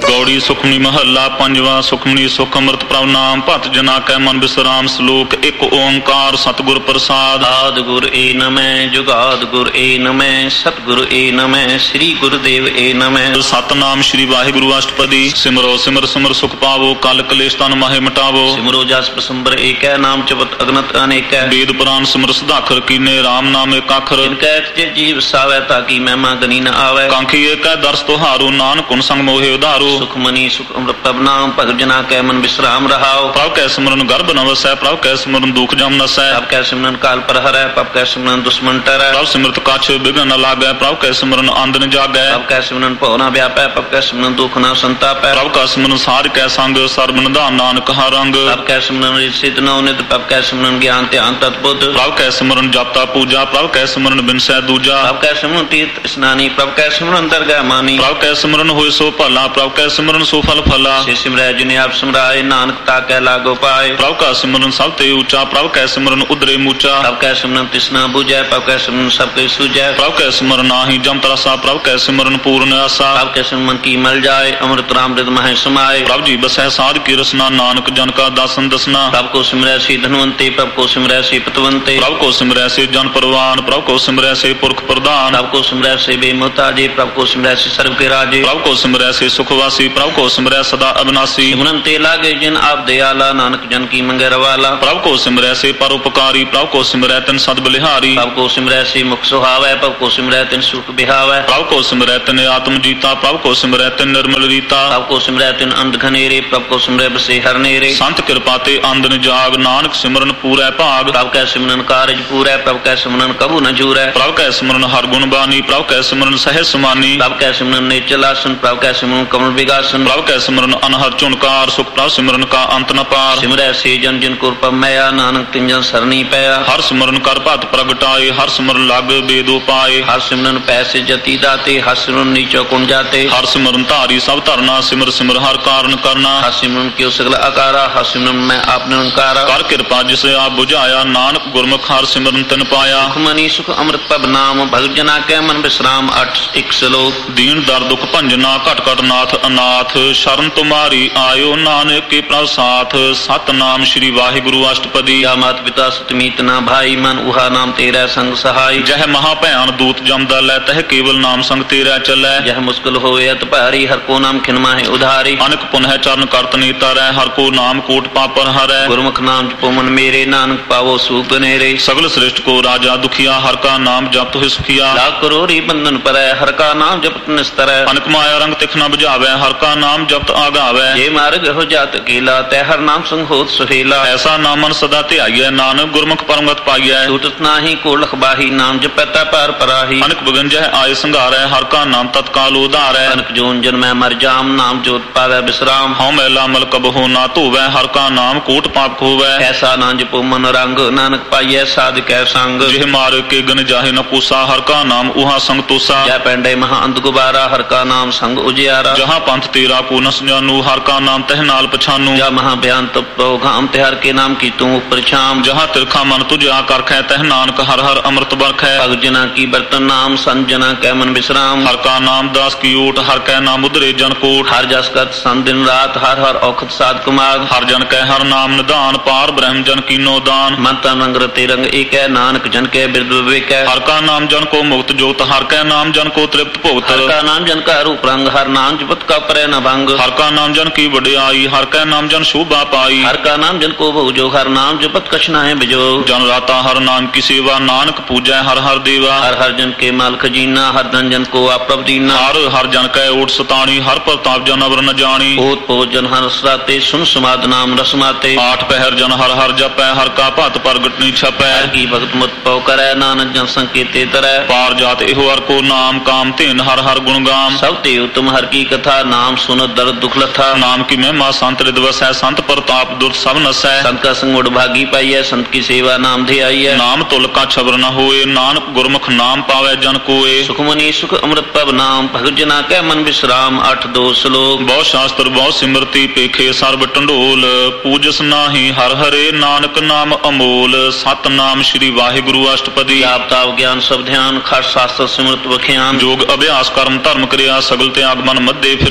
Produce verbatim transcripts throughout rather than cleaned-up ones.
ਗੌੜੀ ਸੁਖਮਨੀ ਮਹੱਲਾ ਪੰਜਵਾਂ। ਸੁਖਮਨੀ ਸੁਖ ਅੰਮ੍ਰਿਤ ਪ੍ਰਭ ਨਾਮ ਭਤ ਜਨਾ ਕੈ ਮਨ ਬਿਸਰਾਮ। ਸਲੋਕ ਇੱਕ ਓੰਕਾਰ ਸਤਿਗੁਰ ਪ੍ਰਸਾਦ। ਆਦਿ ਗੁਰ ਏ ਨਮੈ ਜੁਗਾਦ ਗੁਰ ਏ ਨਮੈ ਸਤਿਗੁਰ ਏ ਨਮੈ ਸ੍ਰੀ ਗੁਰਦੇਵ ਏ ਨਮੈ। ਸਤਨਾਮ ਸ੍ਰੀ ਵਾਹਿਗੁਰੂ ਅਸ਼ਟਪਦੀ। ਸਿਮਰੋ ਸਿਮਰ ਸਿਮਰ ਸੁਖ ਪਾਵੋ ਕਲ ਕਲੇਸ਼ ਤਨ ਮਾਹੇ ਮਿਟਾਵੋ। ਸਿਮਰੋ ਜਸ ਪਸੰਬਰ ਏਕੈ ਨਾਮ ਜਪਤ ਅਗਨਤ ਅਨੇਕੈ। ਵੇਦ ਪੁਰਾਨ ਸਿਮਰ ਸੁਧਾਖਰ ਕੀਨੇ ਰਾਮ ਨਾਮ ਏਕ ਅੱਖਰ। ਇਨਕੈ ਤੇ ਜੀਵ ਸਾਵੈ ਤਾਕੀ ਮਹਿਮਾ ਗਨੀ ਨ ਆਵੈ। ਕਾਂਖੀ ਏਕੈ ਦਰਸ ਤੁਹਾਰੂ ਨਾਨਕ ਗੁਣ ਸੰਗ ਮੋਹਿ ਉਧਾਰੂ। ਸੁਖਮਨੀ ਸੁਖ ਅੰਮ੍ਰਿਤ ਪ੍ਰਭ ਨਾਮ ਭਗਤ ਜਨਾ ਕੈ ਮਨ ਬਿਸਰਾਮ ਰਹਾਉ। ਪ੍ਰਭ ਕੈ ਸਿਮਰਨ ਗਰਭ ਨ ਵਸੈ ਪ੍ਰਭ ਕੈ ਸਿਮਰਨ ਦੁਖ ਜਮ ਨਸੈ। ਪ੍ਰਭ ਕੈ ਸਿਮਰਨ ਕਾਲ ਪਰ ਹਰੈ ਪ੍ਰਭ ਕੈ ਸਿਮਰਨ ਦੁਸ਼ਮਨ ਟਰੈ। ਪ੍ਰਭ ਸਿਮਰਤ ਕਛ ਬਿਘਨ ਨ ਲਾਗੈ ਪ੍ਰਭ ਕੈ ਸਿਮਰਨ ਆਂਦ ਨ ਜਾਗੈ। ਪ੍ਰਭ ਕੈ ਸਿਮਰਨ ਭਉ ਨ ਵਿਆਪੈ ਪ੍ਰਭ ਕੈ ਸਿਮਰਨ ਦੁਖ ਨ ਸੰਤਾਪੈ। ਪ੍ਰਭ ਕੈ ਸਿਮਰਨ ਸਾਧ ਕੈ ਸੰਗ ਸਰਬ ਨਿਧਾਨ ਨਾਨਕ ਹਰ ਰੰਗ। ਪ੍ਰਭ ਕੈ ਸਿਮਰਨ ਸਿਧ ਨਉ ਨਿਧ ਪ੍ਰਭ ਕੈ ਸਿਮਰਨ ਗਿਆਨ ਧਿਆਨ ਤਤ ਬੁੱਧ। ਪ੍ਰਭ ਕੈ ਸਿਮਰਨ ਜਪਤਾ ਪੂਜਾ ਪ੍ਰਭ ਕੈ ਸਿਮਰਨ ਬਿਨਸੈ ਦੂਜਾ। ਪ੍ਰਭ ਕੈ ਸਿਮਰਨ ਤੀਰਥ ਇਸਨਾਨੀ ਪ੍ਰਭ ਕੈ ਸਿਮਰਨ ਦਰਗਾਹ ਮਾਨੀ। ਪ੍ਰਭ ਕੈ ਸਿਮਰਨ ਹੋਇ ਸੋ ਭਲਾ ਪ੍ਰਭ ਕੈ ਸਿਮਰਨ ਸੋ ਫਲ ਫਲਾ। ਸੇ ਸਿਮਰੈ ਜਿਨੇ ਆਪ ਸਿਮਰਾਏ ਨਾਨਕ ਤਾ ਕੈ ਲਾਗੋ ਪਾਏ। ਪ੍ਰਭ ਕਾ ਸਿਮਰਨ ਸਭ ਤੇ ਉੱਚਾ ਪ੍ਰਭ ਕੈ ਸਿਮਰਨ ਉਦਰੇ ਮੂਚਾ। ਪ੍ਰਭ ਕੈ ਸਿਮਰਨ ਤਿਸਨਾ ਬੁਝੈ ਪ੍ਰਭ ਕੈ ਸਿਮਰਨ ਸਭ ਕੈ ਸੂਝੈ। ਪ੍ਰਭ ਕੈ ਸਿਮਰਨ ਨਾਹੀ ਜਮ ਤਰਸਾ ਪ੍ਰਭ ਕੈ ਸਿਮਰਨ ਪੂਰਨ ਆਸਾ। ਪ੍ਰਭ ਕੈ ਸਿਮਰਨ ਕੀ ਮਲ ਜਾਏ ਅੰਮ੍ਰਿਤ ਰਾਮ ਰਿਦ ਮਹਿ ਸਮਾਏ। ਪ੍ਰਭ ਜੀ ਬਸੈ ਸਾਧ ਕੀ ਰਸਨਾ ਨਾਨਕ ਜਨ ਕਾ ਦਾਸਨ ਦਸਨਾ। ਪ੍ਰਭ ਕੋ ਸਿਮਰੈ ਸੀ ਧਨਵੰਤੇ ਪ੍ਰਭ ਕੋ ਸਿਮਰੈ ਸੀ ਪਤਵੰਤੇ। ਪ੍ਰਭ ਕੋ ਸਿਮਰੈ ਸੇ ਜਨ ਪਰਵਾਨ ਪ੍ਰਭ ਕੋ ਸਿਮਰੈ ਸੇ ਪੁਰਖ ਪ੍ਰਧਾਨ। ਪ੍ਰਭ ਕੋ ਸਿਮਰੈ ਸੇ ਬੇਮੁਹਤਾਜੇ ਪ੍ਰਭ ਕੋ ਸਿਮਰੈ ਸੇ ਸਰਬ ਕੇ ਰਾਜੇ। ਪ੍ਰਭ ਕੋ ਸਿਮਰੈ ਸੇ ਸੁਖਵਾਸੀ ਪ੍ਰਭ ਕੋ ਸਿਮਰੈ ਸਦਾ ਅਬਨਾਸੀ। ਸਿਮਰਨ ਤੇ ਲਾਗੇ ਜਿਨ ਆਪ ਦਿਆਲਾ ਨਾਨਕ ਜਨ ਕੀ ਮੰਗੈ ਰਵਾਲਾ। ਪ੍ਰਭ ਕੋ ਸਿਮਰੈ ਸੇ ਪਰਉਪਕਾਰੀ ਪ੍ਰਭ ਕੋ ਸਿਮਰੈ ਤਿਨ ਸਦ ਬਲਿਹਾਰੀ। ਪ੍ਰਭ ਕੋ ਸਿਮਰੈ ਸੇ ਮੁਖ ਸੁਹਾਵੈ ਪ੍ਰਭ ਕੋ ਸਿਮਰੈ ਤਿਨ ਸੁਖ ਬਿਹਾਵੈ। ਪ੍ਰਭ ਕੋ ਸਿਮਰੈ ਤਿਨ ਆਤਮ ਜੀਤਾ ਪ੍ਰਭ ਕੋ ਸਿਮਰੈ ਤਿਨ ਨਿਰਮਲ ਰੀਤਾ। ਪ੍ਰਭ ਕੋ ਸਿਮਰੈ ਤਿਨ ਅੰਧ ਘਨੇਰੇ ਪ੍ਰਭ ਕੋ ਸਿਮਰੈ ਬਸੇ ਹਰ ਨੇਰੇ। ਸੰਤ ਕਿਰਪਾ ਤੇ ਆਂਦਨ ਜਾਗ ਨਾਨਕ ਸਿਮਰਨ ਪੂਰੈ ਭਾਗ। ਪ੍ਰਭ ਕੈ ਸਿਮਰਨ ਕਾਰਜ ਪੂਰੈ ਪ੍ਰਭ ਕੈ ਸਿਮਰਨ ਕਬੂ ਨ ਜੂਰੈ। ਪ੍ਰਭ ਕੈ ਸਿਮਰਨ ਹਰ ਗੁਣ ਬਾਨੀ ਪ੍ਰਭ ਕੈ ਸਿਮਰਨ ਸਹਿਜ ਸਮਾਨੀ। ਪ੍ਰਭ ਕੈ ਸਿਮਰਨ ਨੇਚਲ ਆਸਨ ਪ੍ਰਭ ਕੈ ਸਿਮਰਨ ਕਮਲ ਵਿਗਾਸਨ। ਪ੍ਰਭ ਕੈ ਸਿਮਰਨ ਅਨਹਦ ਝੁਨਕਾਰ ਸੁਖ ਪ੍ਰਭ ਸਿਮਰਨ ਕਾ ਅੰਤ ਨ ਪਾਰ। ਸਿਮਰੈ ਸੇ ਜਨ ਜਿਨ ਕੋ ਪਮਿਆ ਨਾਨਕ ਤਿਨ ਜਨ ਸਰਨੀ ਪਿਆ। ਹਰ ਸਿਮਰਨ ਕਰ ਭਗਤ ਪ੍ਰਗਟਾਏ ਹਰ ਸਿਮਰਨ ਲਗ ਬੇਦੋ ਪਾਏ। ਹਰ ਸਿਮਰਨ ਪੈਸੇ ਜਤੀ ਦਾਤੇ ਹਰ ਸਿਮਰਨ ਨੀਚੋ ਕੁਣ ਜਾਤੇ। ਹਰ ਸਿਮਰਨ ਧਾਰੀ ਸਭ ਧਰਨਾ ਸਿਮਰ ਸਿਮਰ ਹਰ ਕਾਰਨ ਕਰਨਾ। ਹਰ ਸਿਮਰਨ ਕਿਉ ਸਗਲ ਆਕਾਰਾ ਹਰ ਸਿਮਰਨ ਮੈਂ ਆਪ ਨਿਰੰਕਾਰਾ। ਕਰ ਕਿਰਪਾ ਜਿਸ ਆਪ ਬੁਝਾਇਆ ਨਾਨਕ ਗੁਰਮੁਖ ਹਰ ਸਿਮਰਨ ਤਿਨ ਪਾਇਆ। ਸੁਖਮਨੀ ਸੁਖ ਅੰਮ੍ਰਿਤ ਪ੍ਰਭ ਨਾਮ ਭਗਤ ਜਨਾ ਕੈ ਮਨ ਬਿਸਰਾਮ। ਅੱਠ ਇੱਕ ਸਲੋਕ। ਦੀਨ ਦਰ ਦੁਖ ਭੰਜਨਾ ਘਟ ਘਟ ਨਾਥ ਅਨਾਥ ਸ਼ਰਨ ਤੁਮਾਰੀ ਆਇਓ ਨਾਨਕ ਕੇ ਪ੍ਰਭ ਸਾਥ। ਸਤਨਾਮ ਸ੍ਰੀ ਵਾਹਿਗੁਰੂ ਅਸ਼ਟਪਦੀ। ਜਾ ਮਾਤ ਪਿਤਾ ਸੁਤਮੀਤ ਨਾ ਭਾਈ ਮਨ ਉਹਾ ਨਾਮ ਤੇਰਾ ਸੰਗ ਸਹਾਈ। ਜਹ ਮਹਾ ਭਿਆਨ ਦੂਤ ਜਮਦਾ ਲੈ ਤਹ ਕੇਵਲ ਨਾਮ ਸੰਗ ਤੇਰਾ ਚੱਲੈ। ਜਹ ਮੁਸ਼ਕਿਲ ਹੋਏ ਅਤ ਭਾਰੀ ਹਰ ਕੋ ਨਾਮ ਖਿਨ ਮਾਹੇ ਉਧਾਰੀ। ਅਨਕ ਪੁਨਹ ਚਰਨ ਕਰਤ ਨੀਤਾ ਰਹਿ ਹਰ ਕੋ ਨਾਮ ਕੋਟ ਪਾਪਰ ਹਰੈ। ਗੁਰਮੁਖ ਨਾਮ ਜਪੋ ਮਨ ਮੇਰੇ ਨਾਨਕ ਪਾਵੋ ਸੂਖ ਬਨੇਰੇ। ਸਗਲ ਸ੍ਰਿਸ਼ਟ ਕੋ ਰਾਜਾ ਦੁਖੀਆ ਹਰ ਕਾ ਨਾਮ ਜਪਤ ਹੋਇ ਸੁਖੀਆ। ਲਾਖ ਕਰੋੜੀ ਬੰਧਨ ਪਰੈ ਹਰ ਕਾ ਨਾਮ ਜਪਤ ਨਿਸਤਰੈ। ਅਨਕ ਮਾਇਆ ਰੰਗ ਤਿਖ ਨ ਬੁਝਾਵੈ ਹਰ ਕਾ ਨਾਮ ਜਪਤ ਆਗਾਵੈ। ਜੇ ਮਾਰਗ ਹੋ ਜਾਤ ਕੀਲਾ ਤੈ ਹਰ ਨਾਮ ਸੰਗ ਹੋਤ ਸੁਹੇਲਾ। ਐਸਾ ਨਾਮ ਮਨ ਸਦਾ ਧਿਆਈਐ ਨਾਨਕ ਗੁਰਮੁਖ ਪਰਮਗਤ ਪਾਈਐ। ਛੂਟਤ ਨਾਹੀ ਕੋ ਲਖ ਬਾਹੀ ਨਾਮ ਜਪੈ ਪਾਰ ਪਰਾਹੀ। ਅਨਕ ਬਗੰਜਹਿ ਆਏ ਸੰਘਾਰੈ ਹਰ ਕਾ ਨਾਮ ਤਤਕਾਲ ਉਧਾਰੈ। ਅਨਕ ਜੋਨ ਜਨਮੈ ਮਰ ਜਾਮ ਨਾਮ ਜੋਤ ਪਾਵੈ ਬਿਸਰਾਮ। ਹਉ ਮੈਲਾ ਮਲ ਕਬਹੁ ਨਾ ਧੋਵੈ ਹਰ ਕਾ ਨਾਮ ਕੋਟ ਪਾਪ ਖੋਵੈ। ਐਸਾ ਨਾ ਜਪੋ ਮਨ ਰੰਗ ਨਾਨਕ ਪਾਈਐ ਸਾਧ ਕੈ ਸੰਗ। ਜਿਹ ਮਾਰ ਕੇ ਗਨ ਜਾਹੇ ਨ ਪੂਸਾ ਹਰ ਕਾ ਨਾਮ ਉਹਾ ਸੰਗ ਤੋਸਾ। ਜੈ ਪੈਂਡੇ ਮਹਾ ਅੰਧ ਗੁਬਾਰਾ ਹਰ ਕਾ ਨਾਮ ਸੰਗ ਉਜਿਆਰਾ। ਜਹਾਂ ਪੰਥ ਤੇਰਾ ਕੋ ਨ ਜਾਨੂ ਹਰ ਕਾ ਨਾਮ ਤਹ ਨਾਲ ਪਛਾਨੂ। ਜਾ ਮਹਾ ਬਿਆਨ ਤਪੋ ਘਾਮ ਤੇ ਹਰ ਕੇ ਨਾਮ ਕੀ ਤੂੰ ਉਪਰ ਛਾਮ। ਜਹਾਂ ਤਿਰਖਾ ਮਨ ਤੁਝਾ ਕਰਖੈ ਤਹ ਨਾਨਕ ਹਰ ਹਰ ਅੰਮ੍ਰਿਤ ਬਰਖੈ। ਭਗਤ ਜਨਾ ਕੀ ਬਰਤਨ ਨਾਮ ਸੰਤ ਜਨਾ ਕੈ ਮਨ ਬਿਸਰਾਮ। ਹਰ ਕਾ ਨਾਮ ਦਾਸ ਕੀ ਓਟ ਹਰ ਕੈ ਨਾਮ ਉਧਰੇ ਜਨ ਕੋਟ। ਹਰ ਜਸ ਕਰਤ ਸੰਤ ਦਿਨ ਰਾਤ ਹਰ ਹਰ ਔਖਦ ਸਾਧ ਕੁਮਾਰ। ਹਰ ਜਨ ਕੈ ਹਰ ਨਾਮ ਨਿਧਾਨ ਪਾਰ ਬ੍ਰਹਮ ਜਨ ਕੀਨੋ ਦਾਨ। ਮਨ ਤਨ ਰੰਗ ਰਤੇ ਰੰਗ ਏਕੈ ਨਾਨਕ ਜਨ ਕੈ ਬਿਰਦ ਵਿਵੇਕੈ। ਹਰ ਕਾ ਨਾਮ ਜਨ ਕੋ ਮੁਕਤ ਜੋਤ ਹਰ ਕੈ ਨਾਮ ਜਨ ਕੋ ਤ੍ਰਿਪਤ ਭੁਗਤ। ਹਰ ਕਾ ਨਾਮ ਜਨ ਕਾ ਰੂਪ ਰੰਗ ਹਰ ਨਾਮ ਜਪਤ ਕਾ ਪਰੈ ਨ ਭੰਗ। ਹਰ ਕਾ ਨਾਮ ਜਨ ਕੀ ਵਡਿਆਈ ਹਰ ਕੈ ਨਾਮ ਜਨ ਸ਼ੋਭਾ ਪਾਈ। ਹਰ ਕਾ ਨਾਮ ਜਨ ਕੋ ਬਹੁ ਜੋ ਹਰ ਨਾਮ ਜਪਤ ਕਛ ਨਾਹਿ ਬਿਜੋ। ਜਨ ਰਾਤਾ ਹਰ ਨਾਮ ਕੀ ਸੇਵਾ ਨਾਨਕ ਪੂਜੈ ਹਰ ਹਰ ਦੇਵਾ। ਹਰ ਹਰ ਜਨ ਕੇ ਮਾਲ ਖਜੀਨਾ ਹਰ ਧਨ ਜਨ ਕੋ ਆਪ੍ਰਭ ਦੀਨਾ। ਹਰ ਹਰ ਜਨ ਕੈ ਓਟ ਸਤਾਣੀ ਹਰ ਪ੍ਰਤਾਪ ਜਨ ਅਵਰ ਨ ਜਾਣੀ। ਓਤ ਪੋਤ ਜਨ ਹਰ ਸਰਾਤੇ ਸੁਨ ਸਮਾਦ ਨਾਮ ਰਸਮਾਤੇ। ਆਠ ਪਹਿਰ ਜਨ ਹਰ ਹਰ ਜਪੈ ਹਰ ਕਾ ਭਤ ਪ੍ਰਗਟ ਨੀ ਛਪੈ। ਹਰ ਕੀ ਭਗਤ ਮੁਤ ਪਉ ਕਰੈ ਨਾਨਕ ਜਨ ਸੰਕੇਤੇ ਤਰੈ। ਪਾਰ ਜਾਤ ਇਹੋ ਹਰ ਕੋ ਨਾਮ ਕਾਮ ਧੇਨ ਹਰ ਹਰ ਗੁਣ ਗਾਮ। ਸਭ ਤੇ ਉਤਮ ਹਰ ਕੀ ਕਥਾ ਨਾਮ ਸੁਨਤ ਦਰਦ ਦੁਖ ਲਥਾ। ਨਾਮ ਕੀ ਮਹਿਮਾ ਸੰਤ ਰਿਦ ਵਸੈ ਸੰਤ ਪ੍ਰਤਾਪ ਦੁਰਤ ਸਭ ਨਸੈ। ਸੰਤ ਕਾ ਸੰਗ ਉਡ ਭਾਗੀ ਪਾਈਐ ਸੰਤ ਕੀ ਸੇਵਾ ਨਾਮ ਧਿਆਈਐ। ਨਾਮ ਤੁਲ ਕਾ ਛਬਰ ਨ ਹੋਏ ਨਾਨਕ ਗੁਰਮੁਖ ਨਾਮ ਪਾਵੈ ਜਨ ਕੋਏ। ਸੁਖਮਨੀ ਸੁਖ ਅੰਮ੍ਰਿਤ ਪ੍ਰਭ ਨਾਮ ਭਗਤ ਜਨਾ ਕੈ ਮਨ ਬਿਸਰਾਮ। ਅੱਠ ਦੋ ਸਲੋਕ। ਬਹੁ ਸ਼ਾਸਤਰ ਬਹੁ ਸਿਮਰਤੀ ਪੇਖੇ ਸਰਬ ਟੰਡੋਲ। ਪੂਜਸ ਨਾਹੀ ਹਰ ਹਰੇ ਨਾਨਕ ਨਾਮ ਅਮੋਲ। ਸਤਨਾਮ ਸ੍ਰੀ ਵਾਹਿਗੁਰੂ ਅਸ਼ਟਪਦੀ। ਜਾਪ ਤਾਪ ਗਿਆਨ ਸਭ ਧਿਆਨ ਖਟ ਸ਼ਾਸਤਰ ਸਿਮਰਤ ਵਖਿਆਨ। ਜੋਗ ਅਭਿਆਸ ਕਰਮ ਧਰਮ ਕਿਰਿਆ ਸਗਲ ਤਿਆਗ ਮਨ ਮੱਧੇ ਫਿਰੇ।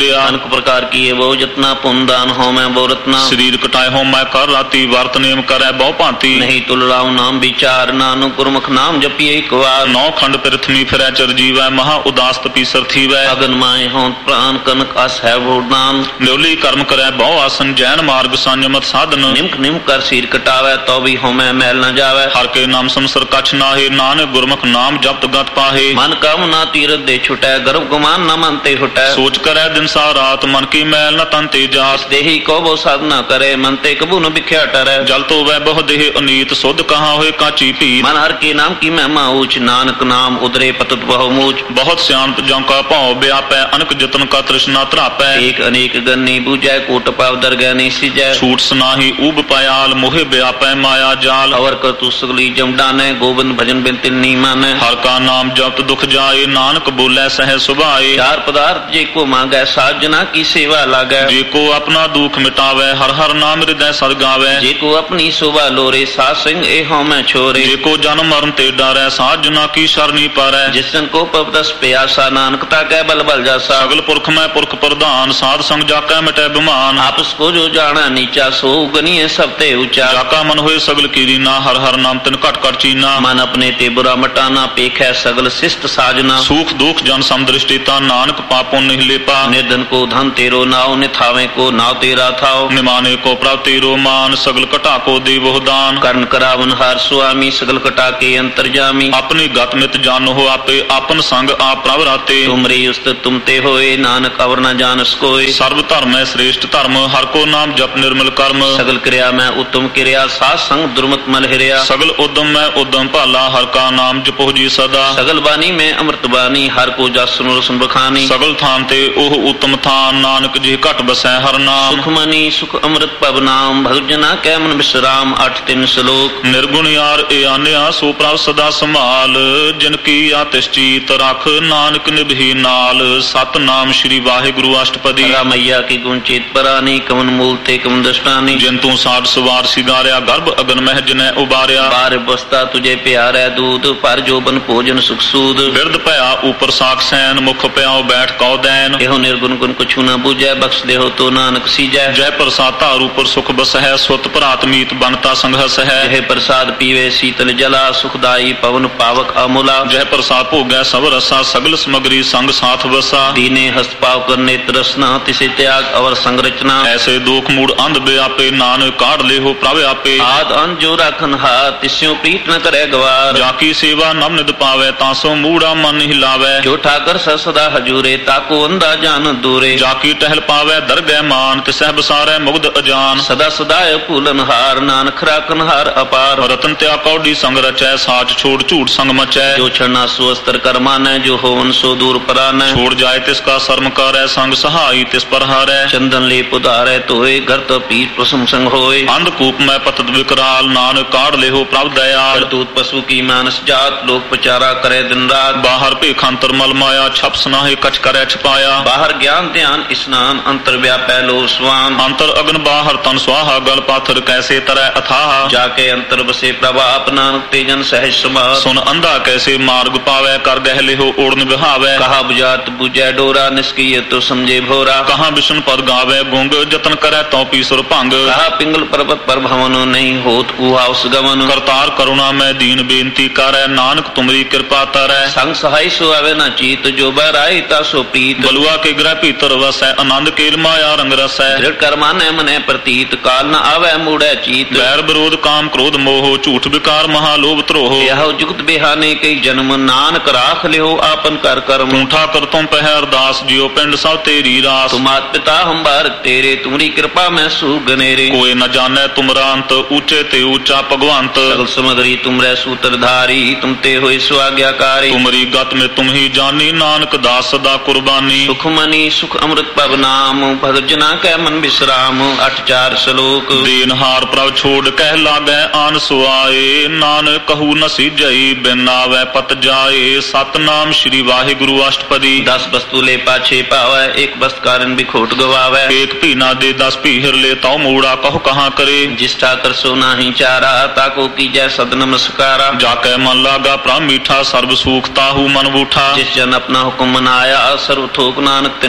ਲਿਆ। अनेक प्रकार किए वो जतना पुन दान हो मैं वो रत्ना। ਸਰੀਰ ਕਟਾਏ ਹੋ ਮੈਂ ਕਰ ਰਾਤੀ ਵਰਤ ਨੇਮ ਕਰੈ ਬਹੁ ਭਾਂਤੀ। नहीं तुल राम नाम विचार नानु गुरमुख नाम जपिए एक बार। ਨੌ ਖੰਡ ਪ੍ਰਿਥਵੀ ਫਿਰੈ ਚਰਜੀਵੈ ਮਹਾ ਉਦਾਸ ਤਪੀਸਰ ਥੀਵੈ। अगन माए हों प्राण कनक अस है वोदान। ਨਿਉਲੀ ਕਰਮ ਕਰੈ ਬਹੁ ਆਸਨ ਜੈਨ ਮਾਰਗ ਸੰਜਮਤ ਸਾਧਨ। निमक निम कर सिर कटावे तो भी हो मैं मैल न जावे। ਹਰ ਕੇ ਨਾਮ ਸੰਸਰ ਕਛ ਨਾਹੇ ਨਾਨਕ ਗੁਰਮੁਖ ਨਾਮ ਜਪਤ ਗਤ ਪਾਹੇ। मन काम ना तीरथ दे छुटै गर्भ गुमान न मनते हुटै। ਸੋਚ ਕਰੈ ਦਿਨ ਸਾ ਰਾਤ ਮਨ ਕੀ ਮੈਲ ਨ ਤਨ ਤੇ ਜਾਸ। देही को वो साधना करे मनते कबू न बिख्या टरै। ਜਲ ਤੋ ਵੈ ਬਹੁ ਦੇਹ ਅਨੀਤ ਸੁਧ ਕਹਾ ਹੋਏ ਕਾਚੀ ਭੀਤ। मन हर के नाम की महिमा ऊंच नानक नाम उदरे पतत बहु मूच। ਬਹੁਤ ਸਿਆਣਪ ਜਾਂ ਕਾ ਭਾਉ ਵਿਆਪੈ ਅਨਕ ਜਤਨ ਕਾ ਤ੍ਰਿਸ਼ਨਾ ਧਰਾਪੈ। एक अनेक गन्नी बूझै कोट पाव दरगह नहीं सिजै। ਛੂਟ ਸਨਾਹੀ ਊਬ ਪयाल मोहे व्यापै माया जाल। अवर कर तू सगली जम डानै गोविंद भजन बिन तिल नी मानै। हर का नाम जपत दुख जाए नानक बोलै सह सुभाए। चार पदार्थ जे को मांगै साजना की सेवा लागै। जे को अपना दुख मिटावै हर हर नाम हृदय सद गावै। जे को अपनी शोभा लोरे साध संग ए हों मैं छोरे। जे को जन्म मरण ते डरै साजना की शरणी पारै। जिसन को पवदस प्यासा नानकता कै बल बल जासा। सगल पुरख मैं पुरख प्रधान साध संग जाकै मिटै बिमान। आपस को जो जाना नीचा सो गनिए सब ते ऊंचा। जाका मन होए सगल कीरीना हर हर नाम तिन घट घट चीना। मन अपने ते बुरा मटाना पेखै सगल शिष्ट साजना। सुख दुख जन समदृष्टिता नानक पापों नहीं लेपा। निर्धन को धन तेरो नाव निथावे को नाव तेरा थाओ। निमाने को प्रभ तेरो मान सगल कटा को देवो दान। कर्ण करावन हार स्वामी सगल कटा के अंतर्जामी। अपनी गत मित जान हो आपे आपन संग आप प्रभ राते। तुमरे उस्त तुम ते होए नानक अवर न जानस कोय। सर्व धर्म है श्रेष्ठ धर्म हर को नाम जप निर्मल कर्म। सगल क्रिया में उत्तम क्रिया साध संग दुर्मत मल हिरिया। सगल उद्यम में उद्यम भाला हर का नाम जपो जी सदा। सगल बानी में अमृत बानी हर को जस सुनो सुन बखानी। सगल थान ते ओह उत्तम थान नानक जी घट बसै हर नाम। सुख मनी सुख अमृत पब नाम भगजना कै मन विश्राम। अठ तीन श्लोक। निर्गुण यार ए आन्या सो प्रभ सदा संभाल। जिनकी आतिश चीत रख नानक निभि नाल। सत नाम श्री वाहिगुरु अष्टपदी। मैया की गुण चेत परानी कमन मूल थे कमन दृष्टानी। जिन तू साठ सवार सिगारिया गर्भ अगन मह जिनै उबारिया। बार बस्ता तुझे प्यार है दूध पर जोबन भोजन सुख सूद। बिरद भया ऊपर साख सैन मुख प्याओ बैठ कौ दैन। एहो निर्गुण गुण कुछ न बूझै बख्श दे हो तो नानक सीजै। जय प्रसाद तार ऊपर सुख बस है सुत भरात मीत बनता संघस है। जय प्रसाद पीवे शीतल जला सुखदाई पवन पावक अमूला। जय प्रसाद भोगै सब रसा सगल समग्री संग साथ बसा। दीने हस्त पाव करने तरसना तिसे त्याग अवर संरचना। ऐसे दुख मूड अंध व्यापे नानक काढ़ ले हो प्रभ आपे। आद अंत जो राखन हाथ तिस्यो प्रीत न करे गवार। जाकी सेवा नम निद पावे तासो मूड़ा मन हिलावे। जो ठाकर स सदा हजूरे ताको अंदा जान दूरे। जाकी टहल पावे दरगह मान तिसह बसारे मुग्ध अजान। सदा सदाय फूलन हार नानक राखन हार अपार। रतन त्या कौडी संग रचै साच छोड़ झूठ संग मचै। जो छड़ना सुअस्तर कर मानै जो होवन सो दूर परानै। छोड़ जाए तिसका शर्म करे संग सहाई तिस पर हारै। चंदन ले पुधारे तोए घर तो पीर प्रसम संग होए। अंधकूप में पतत विकराल नानक काढ़ ले हो प्रभ दयाल। करतूत पशु की मानस जात लोक प्रचारा करे दिन रात। बाहर पेखंतर मल माया छप सनाहे कछ करे छपाया। बाहर ज्ञान ध्यान स्नान अंतर व्यापै लो स्वान। अंतर अग्न बाहर तन स्वाहा गल पाथर कैसे तरह अथाह। जाके अंतर बसे प्रभाप नानक तेजन सहज समाह। सुन अंधा कैसे मार्ग पावे कर गहले हो ओढ़न बिहावे। कहा बुझात बुझै डोरा निष्क्रिय तो समझे भोरा। कहाँ विष्णु पद गावे गुंग जतन करे तो पीसुर भंग। कहा पिंगल पर्वत पर भवन नहीं होत उहाउस गमन। करतार करुणा में दीन बेनती करे नानक तुमरी कृपा तरै। संग सहाय सो आवे न चीत जो बराई ता सो प्रीत। बलुआ के ग्रह भीतर वसै आनंद केल माया रंग रसै। दृढ़ कर माने मने प्रतीत काल न आवे मूढ़े चीत। बैर विरोध काम क्रोध मोह झूठ विकार महालोभ त्रोह। यह जुगत बेहाने कई जन्म नानक राख लिहो आपन कर कर्म। ठूठा कर तुम पह अरदास जियो पिंड सब तेरी रास। तुम मात पिता हम भारत तेरे तुमरी कृपा में सुगनेरे। कोई न जाने तुमरा अंत ऊंचे ते ऊंचा भगवंत। सगल समग्री तुमरे सूत्रधारी तुम ते होए स्वाज्ञाकारी। तुमरी गत में तुम ही जानी नानक दास सदा कुर्बानी। सुख मनी सुख अमृत पब नाम भगजना कै मन विश्राम। अठ चार श्लोक। देनहार प्रभ छोड़ कह लागै आन सुआए। नानक कहू न सीजई बिन आवे पत जाए। सतनाम श्री वाहिगुरु अष्टपदी। दस वस्तु ले पाछे पावे एक वस्तु कारण बिखोट गवावे। एक पीना दे दस पीहर ले तो मूड़ा कहो कहाँ करे। जिष्ठा कर सो नाही चारा ताको की जय सद नमस्कारा। जाके मन लागा प्राण मीठा सर्व सुख ताहू मन बूठा। जिस जन अपना हुक्म मनाया सर्व थोक नानक तिन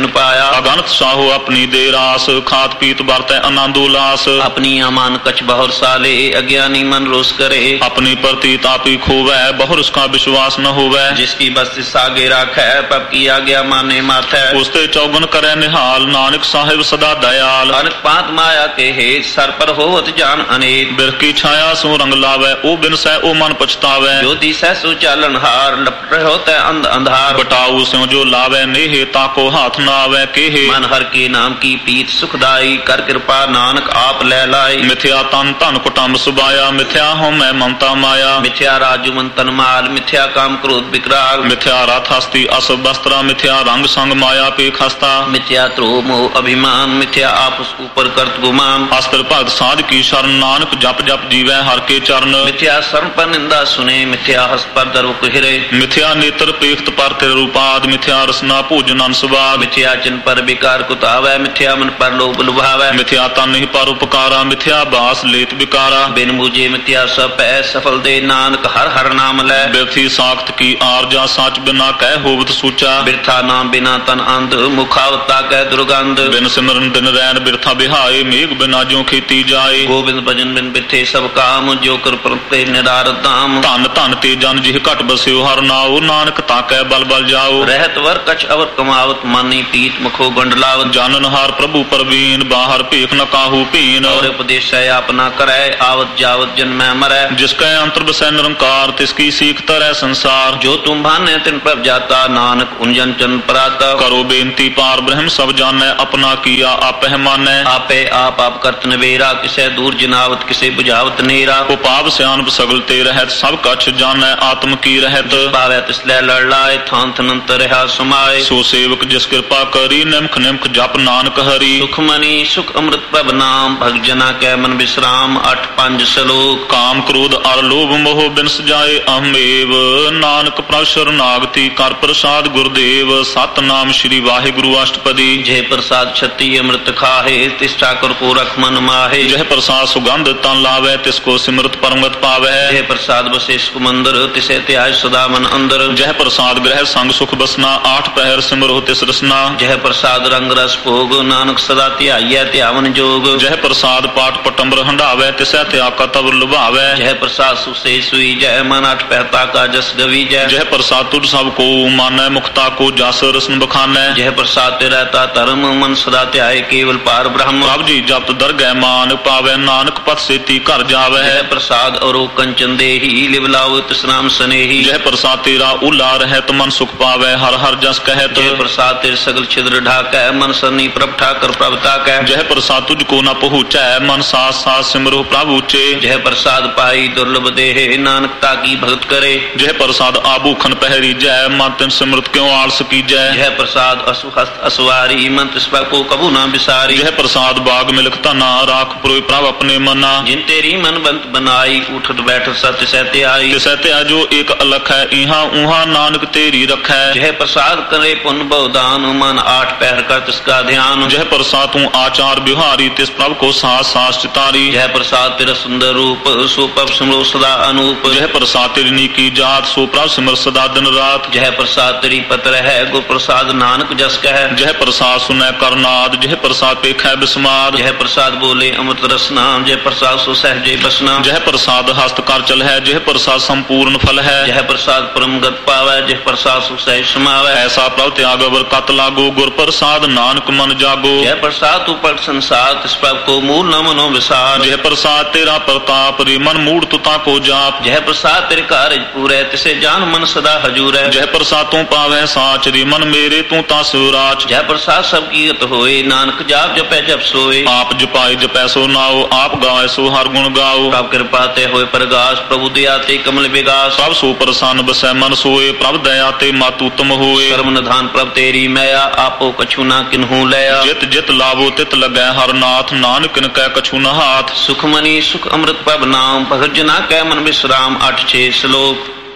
ਬਿਨ ਪਾਇਆ। ਅਗਨਤ ਸਾਹੋ ਆਪਣੀ ਦੇ ਰਾਸ ਖਾਤ ਪੀਤ ਵਰਤੈ ਆਨੰਦ ਉਲਾਸ। ਆਪਣੀ ਅਮਾਨ ਕਛ ਬਹੁਰ ਸਾਲੇ ਅਗਿਆਨੀ ਮਨ ਰੋਸ ਕਰੇ। ਆਪਣੀ ਪ੍ਰਤੀ ਤਾਪੀ ਖੋਵੈ ਬਹੁਰ ਉਸਕਾ ਵਿਸ਼ਵਾਸ ਨ ਹੋਵੈ। ਜਿਸकी बस्ती सागे राखै पब की आज्ञा माने माथै। ਉਸਤੇ ਚੌਗਨ ਕਰੈ ਨਿਹਾਲ ਨਾਨਕ ਸਾਹਿਬ ਸਦਾ ਦਇਆਲ। अनक पात माया के हेत सर पर होवत जान अनेक। ਬਿਰਖੀ ਛਾਇਆ ਸੋ ਰੰਗ ਲਾਵੈ ਉਹ ਬਿਨਸੈ ਉਹ ਮਨ ਪਛਤਾਵੈ। जो दिसै सो चालन हार लपट होतै अंध अंधार। ਬਟਾਊ ਸਿਉ ਜੋ ਲਾਵੈ ਨੇਹ ਤਾਕੋ ਹਾਥ ਨਾ ਆਵੈ ਕੇਹ। मन हर के नाम की प्रीत सुखदाई कर कृपा नानक आप लै लाई। ਮਿਥਿਆ ਤਨ ਧਨ ਕੁਟੰਬ ਸੁਬਾਇਆ ਮਿਥਿਆ ਹਉਮੈ ਮਮਤਾ ਮਾਇਆ। मिथ्या राजु मन तन माल मिथ्या काम क्रोध विकराल। ਮਿਥਿਆ ਰਥ ਹਸਤੀ ਅਸ ਬਸਤਰਾ ਮਿਥਿਆ ਰੰਗ ਸੰਗ ਮਾਇਆ ਪੇ ਖਸਤਾ। मिथ्या त्रोह मोह अभिमान मिथ्या आपस ऊपर करत गुमान। ਅਸਤਰ ਭਗਤ ਸਾਧ ਕੀ ਸ਼ਰਨ ਨਾਨਕ ਜਪ ਜਪ ਜੀਵੈ ਹਰ ਕੇ ਚਰਨ। मिथ्या शरण पर निंदा सुने मिथ्या हस पर दरुक हिरे। ਮਿਥਿਆ ਨੇਤਰ ਪੇਖਤ ਪਰ ਤੇਰੇ ਰੂਪਾਦ ਮਿਥਿਆ ਰਸਨਾ ਭੋਜਨ ਅਨਸਵਾਦ। मिथ्या चिन पर विकार कुतावै मिथ्या मन पर लोभ लुभावै। ਮਿਥਿਆ ਤਨ ਨਹੀਂ ਪਰ ਉਪਕਾਰਾ ਮਿਥਿਆ ਬਾਸ ਲੇਤ ਵਿਕਾਰਾ। बिन मुझे मिथ्या सब पै सफल दे नानक हर हर नाम लै। ਬਿਰਥੀ ਸਾਖਤ ਕੀ ਆਰਜਾ ਸੱਚ ਬਿਨਾ ਕਹਿ ਹੋਵਤ ਸੂਚਾ। बिरथा नाम बिना तन अंध मुखावता कै दुर्गंध। ਬਿਨ ਸਿਮਰਨ ਦਿਨ ਰੈਣ ਬਿਰਥਾ ਬਿਹਾਏ ਮੇਘ ਬਿਨਾ ਜਿਉ ਖੇਤੀ ਜਾਏ। गोविंद भजन बिन बिथे सब काम जो कर प्रते निरार धाम। ਧਨ ਧਨ ਤੇ ਜਨ ਜਿਹ ਘਟ ਬਸਿਓ ਹਰ ਨਾਉ ਨਾਨਕ ਤਾਕੈ ਬਲ ਬਲ ਜਾਓ। रहत वर कछ अवर कमावत मानी पीत मुखो गंडलावत। ਜਾਨਨ ਹਾਰ ਪ੍ਰਭੂ ਪਰਵੀਨ ਬਾਹਰ ਭੇਖ ਨ ਕਾਹੂ ਭੀਨ। और उपदेश है अपना करै आवत जावत जन्मै मरै। ਜਿਸ ਕੈ ਅੰਤਰ ਬਸੈ ਨਿਰੰਕਾਰ ਤਿਸ ਕੀ ਸੀਖ ਤਰੈ ਸੰਸਾਰ। जो तुम भाने तिन पर जाता नानक उंजन चन पराता। ਕਰੋ ਬੇਨਤੀ ਪਾਰ ਬ੍ਰਹਮ ਸਭ ਜਾਣੈ ਆਪਣਾ ਕੀਆ ਆਪਹਿ ਮਾਨੈ। आपे आप आप करत नवेरा किसे दूर जनावत किसे बुझावत नेरा। ਉਪਾਵ ਸਿਆਣਪ ਸਗਲ ਤੇ ਰਹਿਤ ਸਭ ਕਛ ਜਾਣੈ ਆਤਮ ਕੀ ਰਹਿਤ। पावै तिसलै लड़ लाए थान थनंत रहा समाए। ਸੋ ਸੇਵਕ ਜਿਸ ਕਿਰਪਾ ਕਰੀ ਨਿਮਖ ਨਿਮਖ ਜਪ ਨਾਨਕ ਹਰੀ। सुख मनी सुख अमृत प्रभ नाम भग जना कै मन विश्राम। अठ पंज सलोक। ਕਾਮ ਕ੍ਰੋਧ ਅਰ ਲੋਭ ਮੋਹ ਬਿਨਸ ਜਾਏ ਅਹਮੇਵ ਨਾਨਕ ਪ੍ਰਭ ਸ਼ਰਨਾਗਤੀ ਕਰ ਪ੍ਰਸਾਦ ਗੁਰਦੇਵ। ਸਤਨਾਮ ਸ੍ਰੀ ਵਾਹਿਗੁਰੂ ਅਸ਼ਟਪਦੀ। जय प्रसाद छती अमृत खाहे तिस ठाकुर को रख मन माहे। ਜਹ ਪ੍ਰਸਾਦ ਸੁਗੰਧ ਤਨ ਲਾਵੈ ਤਿਸ ਕੋ ਸਿਮਰਤ ਪਰਮਗਤ ਪਾਵੈ। जय प्रसाद बसे सुख मंदिर तिसे त्याज सदा मन अंदर। ਜਹ ਪ੍ਰਸਾਦ ਗ੍ਰਹਿ ਸੰਗ ਸੁਖ ਬਸਨਾ ਆਠ ਪਹਿਰ ਸਿਮਰੋ ਤਿਸ ਰਸਨਾ। जय प्रसाद रंग रस भोग नानक सदा ध्याइयै ध्यावन जोग। ਜਹ ਪ੍ਰਸਾਦ ਪਾਠ ਪਟੰਬਰ ਹੰਡਾਵੈ ਤਿਸੈ ਤਿਆਗਾ ਤਵ ਲੁਭਾਵੈ। जय प्रसाद सुसे सुई जय मन अठ पहता का जस गवी जय। ਜਹ ਪ੍ਰਸਾਦ ਤੁਧ ਸਭ ਕੋ ਮਾਨੈ ਮੁਖਤਾ ਕੋ ਜਸ ਰਸਨ ਬਖਾਨੈ। जय प्रसाद ते रहता धर्म मन सदा ध्याय केवल पार ब्रह्म। ਪ੍ਰਭ ਜੀ ਜਪਤ ਦਰਗਹਿ ਮਾਨ ਪਾਵੈ ਨਾਨਕ ਪਤ ਸੇਤੀ ਘਰ ਜਾਵੈ। जय प्रसाद और कंचन देही लिव लाओ तिस नाम स्नेही। ਜਹ ਪ੍ਰਸਾਦ ਤੇਰਾ ਉਲਾ ਰਹਿਤ ਮਨ ਸੁਖ ਪਾਵੈ ਹਰ ਹਰ ਜਸ ਕਹਿਤ। जय प्रसाद तेरे सगल छिद्र ढाकै मन सन्नी प्रभ ठाकर प्रभ ताकै। जह प्रसाद तुझ को न पहुँचै मन साथ साथ सिमरो प्रभु ऊंचे। जय प्रसाद पाई दुर्लभ देह नानक ताकी भगत करे। जह प्रसाद आभूखन पहरी जय मन तिन सिमरत क्यों आलस कीजै। जय प्रसाद असु हस्त असवारी मन तिस पर को कबू ना बिसारी। जह प्रसाद बाग मिलक तना राख पुरोय प्रभ अपने मना। जिन तेरी मन बंत बनाई उठत बैठत सत्य सहते आई। तिसै त्या जो एक अलख है इहाँ उहाँ नानक तेरी रखै। जय प्रसाद करे पुन बहुदान मन आठ पहर कर तिसका ध्यान। जह प्रसाद तू आचार बिहारी तिस प्रभ को सास सास चितारी। जय प्रसाद तेरा सुंदर रूप सो प्रभ सिमरो सदा अनूप। जह प्रसाद तेरी नीकी जात सो प्रभ सिमर सदा दिन रात। जय प्रसाद तेरी पत्र है गुर प्रसाद नानक जस कह। जह प्रसाद सुनै करनाद जह प्रसाद पेखै बिस्माद। जय प्रसाद बोले अमृत रसना जय प्रसाद सो सहजे बसना। जह प्रसाद हस्त कर चल है जह प्रसाद संपूर्ण फल है। जय प्रसाद परम गत पावै जय प्रसाद सो सहज समावै। ऐसा प्रभ त्याग अवर कत लागो गुर प्रसाद नानक मन जागो। जय प्रसाद तू पट संसार तिस प्रभ को मूल न मनो विसार। जय प्रसाद तेरा प्रताप रे मन मूड तुता को जाप। जय प्रसाद तेरे कार्य पूरे तिसे जान मन सदा हजूर है। जय प्रसाद तू पावै साच रे मन मेरे तू ता सुराच। जय प्रसाद सब कीरत होए नानक जाप जपै जप सोए। आप जपाए जपै सो नाओ आप गाए सो हर गुण गाओ। प्रभ कृपा ते होए प्रगास प्रभु दया ते कमल विगास। प्रभ सो प्रसन्न बसै मन सोए प्रभ दया ते मत उत्तम होए। कर्म निधान प्रभ तेरी मैया आपो कछु ना किन्हू लया। जित जित लाभो तित लगै हर नाथ नानक किन कै कछु न हाथ। सुख मनी सुख अमृत प्रभ नाम भगत जना कै मन विश्राम। अठ छे श्लोक।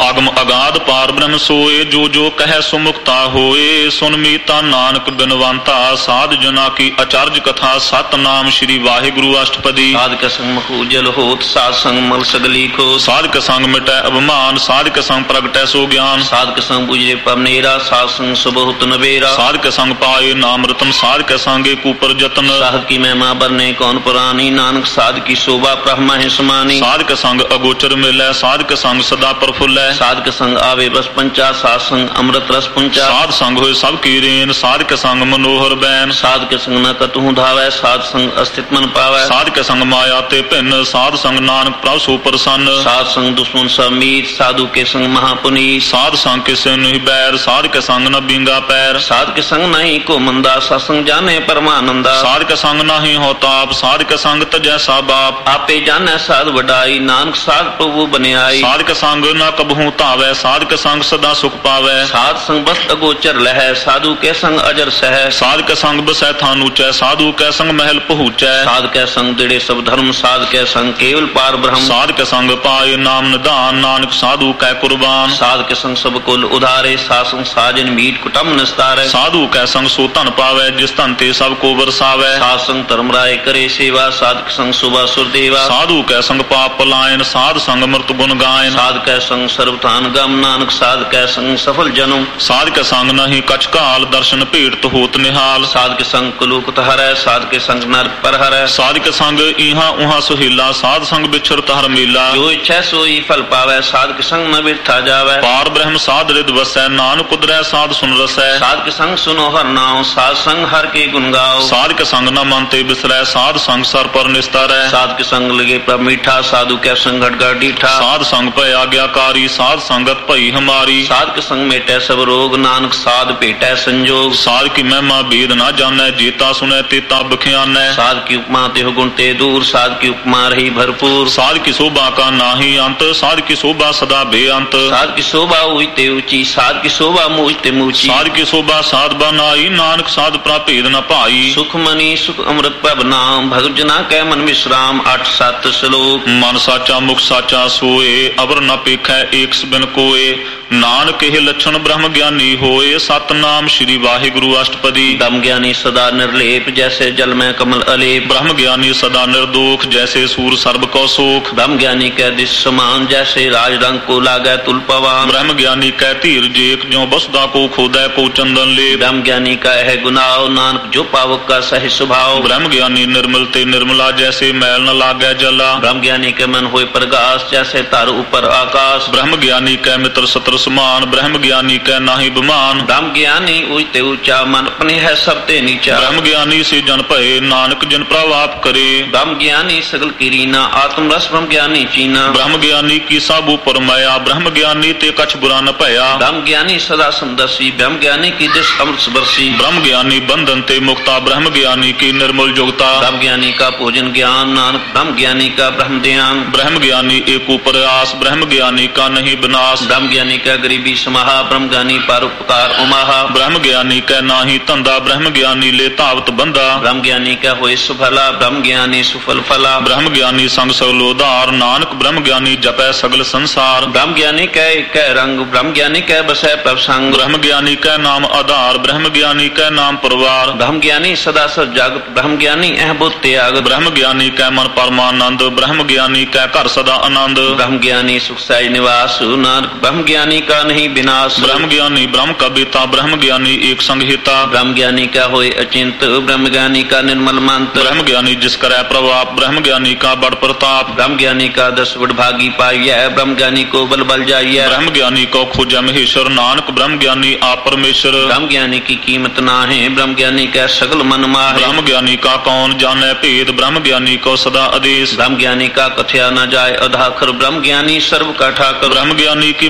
ਅਗਮ ਅਗਾਧ ਪਾਰ ਬ੍ਰਹਮ ਸੋਏ, ਜੋ ਜੋ ਕਹਿ ਸੁਮੁਕਤਾ ਹੋਏ। ਸੁਨ ਮੀਤਾ ਨਾਨਕ ਬਿਨਵੰਤਾ, ਸਾਧ ਜਨਾ ਕੀ ਅਚਰਜ ਕਥਾ। ਸਤਨਾਮ ਸ੍ਰੀ ਵਾਹਿਗੁਰੂ ਅਸ਼ਟਪਦੀ। ਸਾਧਕ ਸੰਗ ਮਖੂਜਲ ਹੋਤ, ਸਾਧ ਸੰਗ ਮਲ ਸਗਲੀ ਖੋਤ। ਸਾਧਕ ਸੰਗ ਮਿਟੈ ਅਭਿਮਾਨ, ਸਾਧਕ ਸੰਗ ਪ੍ਰਗਟੈ ਸੋ ਗਿਆਨ। ਸਾਧਕ ਸੰਗ ਬੁਝੇ ਪਵਨੇਰਾ, ਸਾਧ ਸੰਗ ਸੁਬਹੁਤ ਨਵੇਰਾ। ਸਾਧਕ ਸੰਗ ਪਾਏ ਨਾਮ ਰਤਨ, ਸਾਧਕ ਸੰਗੇ ਕੂਪਰ ਜਤਨ। ਸਾਧ ਕੀ ਮਹਿਮਾ ਬਰਨੇ ਕੌਣ ਪੁਰਾਨੀ, ਨਾਨਕ ਸਾਧ ਕੀ ਸ਼ੋਭਾ ਬ੍ਰਹਮਾ ਹੈ ਸਮਾਨੀ। ਸਾਧਕ ਸੰਗ ਅਗੋਚਰ ਮਿਲੈ, ਸਾਧਕ ਸੰਗ ਸਦਾ ਪ੍ਰਫੁੱਲੈ। ਸਾਧਕ ਸੰਗ ਆਵੇ ਬਸ ਪੰਚਾ, ਸਾਧ ਸੰਗ ਅੰਮ੍ਰਿਤ ਰਸ ਪੁੰਚਾ। ਸਾਧ ਸੰਗ ਹੋਏ ਸਭ ਕੀ ਰੇਨ, ਸਾਧਕ ਸੰਗ ਮਨੋਹਰ ਬੈਨ। ਸਾਧਕ ਸੰਗ ਨ ਕਤਹੂ ਧਾਵੈ, ਸਾਧ ਸੰਗ ਅਸਥਿਤ ਮਨ ਪਾਵੈ। ਸਾਧਕ ਸੰਗ ਮਾਇਆ ਤੇ ਭਿੰਨ, ਸਾਧ ਸੰਗ ਨਾਨਕ ਪ੍ਰਭ ਸੋ ਪ੍ਰਸੰਨ। ਸਾਧ ਸੰਗ ਦੁਸ਼ਮਨ ਸਭ ਮੀਤ, ਸਾਧੂ ਕੇ ਸੰਗ ਮਹਾਪੁਨੀਤ। ਸਾਧ ਸੰਗ ਕਿਸੇ ਨਹੀਂ ਬੈਰ, ਸਾਧਕ ਸੰਗ ਨ ਬਿੰਗਾ ਪੈਰ। ਸਾਧਕ ਸੰਗ ਨਹੀਂ ਕੋ ਮੰਦਾ, ਸਤਸੰਗ ਜਾਣੇ ਪਰਮਾਨੰਦਾ। ਸਾਧਕ ਸੰਗ ਨਾਹੀ ਹੋ ਤਾਪ, ਸਾਧਕ ਸੰਗ ਤਜੈ ਸਾ ਬਾਪ। ਆਪੇ ਜਾਣੈ ਸਾਧ ਵਡਾਈ, ਨਾਨਕ ਸਾਧ ਪ੍ਰਭੂ ਬਨਿਆਈ। ਸਾਧਕ ਸੰਗ ਨ ਕਬਹੂ ਧਾਵੈ, ਸਾਧਕ ਸੰਗ ਸਦਾ ਸੁਖ ਪਾਵੈ। ਸਾਧ ਸੰਗ ਬਸਤ ਅਗੋਚਰ ਲਹੈ, ਸਾਧੂ ਕੇ ਸੰਗ ਅਜਰ ਸਹਿ। ਸਾਧਕ ਸੰਗ ਬਸੈ ਥਾਨ ਉਚੈ, ਸਾਧੂ ਕੈ ਸੰਗ ਮਹਿਲ ਪਹੁੰਚੈ। ਸਾਧ ਕੈ ਸੰਗ ਦਿੜੇ ਸਭ ਧਰਮ, ਸਾਧ ਕੈ ਸੰਗ ਕੇਵਲ ਪਾਰ ਬ੍ਰਹਮ। ਸਾਧਕ ਸੰਗ ਪਾਏ ਨਾਮ ਨਿਧਾਨ, ਨਾਨਕ ਸਾਧੂ ਕੈ ਕੁਰਬਾਨ। ਸਾਧ ਕੇ ਸੰਗ ਸਭ ਕੁਲ ਉਧਾਰੇ, ਸਾਧ ਸੰਗ ਸਾਜਨ ਮੀਟ ਕੁਟੰਬ ਨਿਸਤਾਰੈ। ਸਾਧੂ ਕੈ ਸੰਗ ਸੋ ਧਨ ਪਾਵੈ, ਜਿਸ ਧਨ ਤੇ ਸਭ ਕੋ ਵਰਸਾਵੈ। ਸਾਧ ਸੰਗ ਧਰਮ ਰਾਏ ਕਰੇ ਸੇਵਾ, ਸਾਧਕ ਸੰਗ ਸੁਭਾ ਸੁਰਦੇਵਾ। ਸਾਧੂ ਕੈ ਸੰਗ ਪਾਪ ਪਲਾਇਨ, ਸਾਧ ਸੰਗ ਮਰਤ ਗੁਣ ਗਾਇਨ। ਸਾਧ ਕੈ ਸੰਗ ਸਰਬਥਾਨ ਗਮ, ਨਾਨਕ ਸਾਧ ਕੈ ਸੰਗ ਸਫਲ ਜਨਮ। ਸਾਧਕ ਸੰਗ ਨਹੀਂ ਕਛ ਕਾਲ, ਦਰਸ਼ਨ ਭੇਟ ਹੋਤ ਨਿਹਾਲ। ਸਾਧਕ ਸੰਗ ਕਲੂਕਤ ਹਰੈ, ਸਾਧਕ ਸੰਗ ਨਰਕ ਪਰ ਹਰੈ। ਸਾਧਕ ਸੰਗ ਇਹਾਂ ਉਹਾਂ ਸੁਹੀਲਾ, ਸਾਧ ਸੰਗ ਵਿਛਰਤ ਹਰ ਮੇਲਾ। ਜੋ ਇੱਛੈ ਸੋਈ ਫਲ ਪਾਵੈ, ਸਾਧਕ ਸੰਗ ਨ ਬਿਰਥਾ ਜਾਵੈ। ਪਾਰ ਬ੍ਰਹਮ ਸਾਧ ਰਿਦ ਵਸੈ, ਨਾਨਕ ਉਦਰੈ ਸਾਧ ਸੁਨ ਰਸੈ। ਸਾਧਕ ਸੰਗ ਸੁਨੋ ਹਰ ਨਾਉ, ਸਾਧ ਸੰਗ ਹਰ ਕੇ ਗੁਣ ਗਾਓ। ਸਾਧਕ ਸੰਗ ਨ ਮਨ ਤੇ ਬਿਸਰੈ, ਸਾਧ ਸੰਗ ਸਰ ਪਰ ਨਿਸਤਾਰੈ। ਸਾਧਕ ਸੰਗ ਲਗੇ ਪ੍ਰਭ ਮੀਠਾ, ਸਾਧੂ ਕੈ ਸੰਗ ਘਟ ਘਟ ਡੀਠਾ। ਸਾਧ ਸੰਗ ਭਇ ਆਗਿਆਕਾਰੀ, ਸਾਧ ਸੰਗਤ ਭਈ ਹਮਾਰੀ। ਸਾਧਕ ਸੰਗ ਮੇਟੈ ਸਭ ਰੋਗ, ਨਾਨਕ ਸਾਧ ਭੇਟੈ ਸੰਜੋਗ। ਸਾਧ ਕੀ ਮਹਿਮਾ ਬੇਦ ਨਾ ਜਾਣੈ, ਜੇਤਾ ਸੁਣੈ ਤੇਤਾ ਬਖਿਆਨੈ। ਸਾਧ ਕੀ ਉਪਮਾ ਤਿਹੁ ਗੁਣ ਤੇ ਦੂਰ, ਸਾਧ ਕੀ ਉਪਮਾ ਰਹੀ ਭਰਪੂਰ। ਸਾਧ ਕੀ ਸ਼ੋਭਾ ਕਾ ਨਾਹੀ ਅੰਤ, ਸਾਧ ਕੀ ਸ਼ੋਭਾ ਸਦਾ ਬੇਅੰਤ। ਸਾਧ ਕੀ ਸ਼ੋਭਾ ਉਈ ਤੇ ਉੱਚੀ, ਸਾਧ ਕੀ ਸ਼ੋਭਾ ਮੂਝ ਤੇ ਮੂਚੀ। ਸਾਧ ਕੀ ਸ਼ੋਭਾ ਸਾਧ ਬਨਾਈ, ਨਾਨਕ ਸਾਧ ਪ੍ਰਾਭੇਦ ਨ ਭਾਈ। ਸੁਖ ਮਨੀ ਸੁਖ ਅੰਮ੍ਰਿਤ ਪ੍ਰਭ ਨਾਮ, ਭਗਤ ਜਨਾ ਕੈ ਮਨ ਵਿਸਰਾਮ। ਅੱਠ ਸੱਤ ਸ਼ਲੋਕ। ਮਨ ਸਾਚਾ ਮੁਖ ਸਾਚਾ ਸੋਏ, ਅਵਰ ਨ ਪੇਖੈ ਏਕ ਬਿਨ ਕੋਏ। ਨਾਨਕ ਇਹ ਲੱਛਣ ਬ੍ਰਹਮ ਗਿਆਨੀ ਹੋਏ, ਸਤਨਾਮ ਸ੍ਰੀ ਵਾਹਿਗੁਰੂ ਅਸ਼ਟਪਦੀ। ਦਮ ਗਿਆਨੀ ਸਦਾ ਨਿਰਲੇਪ, ਜੈਸੇ ਜਲ ਮੈਂ ਕਮਲ ਅਲੇਪ। ਬ੍ਰਹਮ ਗਿਆਨੀ ਸਦਾ ਨਿਰਦੋਖ, ਜੈਸੇ ਸੂਰ ਸਰਬ ਕੋ ਸੋਖ। ਬ੍ਰਹਮ ਗਿਆਨੀ ਕੈ ਦਿਸ ਸਮਾਨ, ਜੈਸੇ ਰਾਜ ਰੰਗ ਕੋ ਲਾਗੈ ਤੁਲ ਪਵਾਨ। ਬ੍ਰਹਮ ਗਿਆਨੀ ਕੈ ਧੀਰ ਜੇਕ, ਜਿਉ ਬਸਦਾ ਕੋ ਖੋਦੈ ਕੋ ਚੰਦਨ ਲੇਪ। ਬ੍ਰਹਮ ਗਿਆਨੀ ਕਾ ਹੈ ਗੁਨਾਹ, ਨਾਨਕ ਜੋ ਪਾਵਕ ਕਾ ਸਹਿ ਸੁਭਾਉ। ਬ੍ਰਹਮ ਗਿਆਨੀ ਨਿਰਮਲ ਤੇ ਨਿਰਮਲਾ, ਜੈਸੇ ਮੈਲ ਨ ਲਾਗੈ ਜਲਾ। ਬ੍ਰਹਮ ਗਿਆਨੀ ਕੈ ਮਨ ਹੋਏ ਪ੍ਰਗਾਸ, ਜੈਸੇ ਧਰ ਉਪਰ ਆਕਾਸ਼। ਬ੍ਰਹਮ ਗਿਆਨੀ ਕੈ ਮਿੱਤਰ ਸਤਰ ਸਮਾਨ, ਬ੍ਰਹਮ ਗਿਆਨੀ ਕੈ ਨਾਹੀ ਬਿਮਾਨ। ਬ੍ਰਹਮ ਗਿਆਨੀ ਉਚ ਤੇ ਉੱਚਾ, ਮਨ ਆਪਣੇ ਹੈ ਸਭ ਤੇ ਨੀਚਾ। ਬ੍ਰਹਮ ਗਿਆਨੀ ਸੇ ਜਨ ਭਏ, ਨਾਨਕ ਜਿਨ ਪ੍ਰਭ ਆਪ ਕਰੇ। ਬ੍ਰਹਮ ਗਿਆਨੀ ਸਗਲ ਕੀ ਰੀਨਾ, ਆਤਮ ਰਸ ਬ੍ਰਹਮ ਗਿਆਨੀ ਚੀਨਾ। ਬ੍ਰਹਮ ਗਿਆਨੀ ਕੀ ਸਭ ਉਪਰ ਮਾਇਆ, ਬ੍ਰਹਮ ਗਿਆਨੀ ਤੇ ਕਛ ਬੁਰਾ ਨ ਭਇਆ। ਬ੍ਰਹਮ ਗਿਆਨੀ ਸਦਾ ਸਮਦਰਸੀ, ਬ੍ਰਹਮ ਗਿਆਨੀ ਕੀ ਦਿਸ ਅੰਮ੍ਰਿਤ ਬਰਸੀ। ਬ੍ਰਹਮ ਗਿਆਨੀ ਬੰਧਨ ਤੇ ਮੁਕਤਾ, ਬ੍ਰਹਮ ਗਿਆਨੀ ਕੀ ਨਿਰਮਲ ਜੁਗਤਾ। ਬ੍ਰਹਮ ਗਿਆਨੀ ਕਾ ਭੋਜਨ ਗਿਆਨ, ਨਾਨਕ ਬ੍ਰਹਮ ਗਿਆਨੀ ਕਾ ਬ੍ਰਹਮ ਧਿਆਨ। ਬ੍ਰਹਮ ਗਿਆਨੀ ਏਕ ਉਪਰ ਆਸ, ਬ੍ਰਹਮ ਗਿਆਨੀ ਕਾ ਨਹੀਂ ਬਿਨਾਸ਼। ਬ੍ਰਹਮ ਗਿਆਨੀ ਕਾ ਗਰੀਬੀ ਸਮਾਹਾ, ਬ੍ਰਹਮ ਗਿਆਨੀ ਪਰ ਉਪਕਾਰ ਉਮਾਹਾ। ਬ੍ਰਹਮ ਗਿਆਨੀ ਕੈ ਨਾਹੀ ਧੰਦਾ, ਬ੍ਰਹਮ ਗਿਆਨੀ ਲੈ ਧਾਵਤ ਬੰਦਾ। ਬ੍ਰਹਮ ਗਿਆਨੀ ਕੈ ਹੋਏ ਸੁਫਲਾ, ਬ੍ਰਹਮ ਗਿਆਨੀ ਸੁਫਲ ਫਲਾ। ਬ੍ਰਹਮ ਗਿਆਨੀ ਸੰਗ ਸਗਲ ਉਧਾਰ, ਨਾਨਕ ਬ੍ਰਹਮ ਗਿਆਨੀ ਜਪੈ ਸਗਲ ਸੰਸਾਰ। ਬ੍ਰਹਮ ਗਿਆਨੀ ਕੈ ਇਕੈ ਰੰਗ, ਬ੍ਰਹਮ ਗਿਆਨੀ ਕੈ ਬਸੈ ਪ੍ਰਭ ਸੰਗ। ਬ੍ਰਹਮ ਗਿਆਨੀ ਕੈ ਨਾਮ ਆਧਾਰ, ਬ੍ਰਹਮ ਗਿਆਨੀ ਕੈ ਨਾਮ ਪਰਵਾਰ। ਬ੍ਰਹਮ ਗਿਆਨੀ ਸਦਾ ਸਤ ਜਗਤ, ਬ੍ਰਹਮ ਗਿਆਨੀ ਅਹ ਬੁੱਧ ਤਿਆਗ। ਬ੍ਰਹਮ ਗਿਆਨੀ ਕੈ ਮਨ ਪਰਮਾਨੰਦ, ਬ੍ਰਹਮ ਗਿਆਨੀ ਕੈ ਘਰ ਸਦਾ ਆਨੰਦ। ਬ੍ਰਹਮ ਗਿਆਨੀ ਸੁਖ ਸਹਿਜ ਨਿਵਾਸ, ਨਾਨਕ ਬ੍ਰਹਮ ਗਿਆਨੀ ਕਾ ਨਹੀਂ ਬਿਨਾਸ਼। ਬ੍ਰਹਮ ਗਿਆਨੀ ਬ੍ਰਹਮ ਕਾ ਬੇਤਾ, ਬ੍ਰਹਮ ਗਿਆਨੀ ਏਕ ਸੰਗ ਹਿਤਾ। ਬ੍ਰਹਮ ਗਿਆਨੀ ਕਾ ਹੋਏ ਅਚਿੰਤ, ਬ੍ਰਹਮ ਗਿਆਨੀ ਕਾ ਨਿਰਮਲ ਮੰਤ। ਬ੍ਰਹਮ ਗਿਆਨੀ ਜਿਸ ਕਰੈ ਪ੍ਰਭਾਪ, ਬ੍ਰਹਮ ਗਿਆਨੀ ਕਾ ਬੜ ਪ੍ਰਤਾਪ। ਬ੍ਰਹਮ ਗਿਆਨੀ ਕਾ ਦਸ ਵਡਭਾਗੀ ਪਾਈਐ, ਬ੍ਰਹਮ ਗਿਆਨੀ ਕੋ ਬਲ ਬਲ ਜਾਈਐ। ਬ੍ਰਹਮ ਗਿਆਨੀ ਕੋ ਖੋਜੈ ਮਹੇਸ਼ਰ, ਨਾਨਕ ਬ੍ਰਹਮ ਗਿਆਨੀ ਆਪ ਪਰਮੇਸ਼ਰ। ਬ੍ਰਹਮ ਗਿਆਨੀ ਕੀ ਕੀਮਤ ਨਾਹਿ, ਬ੍ਰਹਮ ਗਿਆਨੀ ਕੈ ਸਗਲ ਮਨ ਮਾਹਿ। ਬ੍ਰਹਮ ਗਿਆਨੀ ਕਾ ਕੌਣ ਜਾਣੈ ਭੇਦ, ਬ੍ਰਹਮ ਗਿਆਨੀ ਕੋ ਸਦਾ ਆਦੇਸ਼। ਬ੍ਰਹਮ ਗਿਆਨੀ ਕਾ ਕਥਿਆ ਨ ਜਾਏ ਅਧਾਖਰ, ਬ੍ਰਹਮ ਗਿਆਨੀ ਸਰਬ ਕਾ ਠਾਕਰ। ਬ੍ਰਹਮ ਗਿਆਨੀ ਕੀਮਤ ਕੌਣ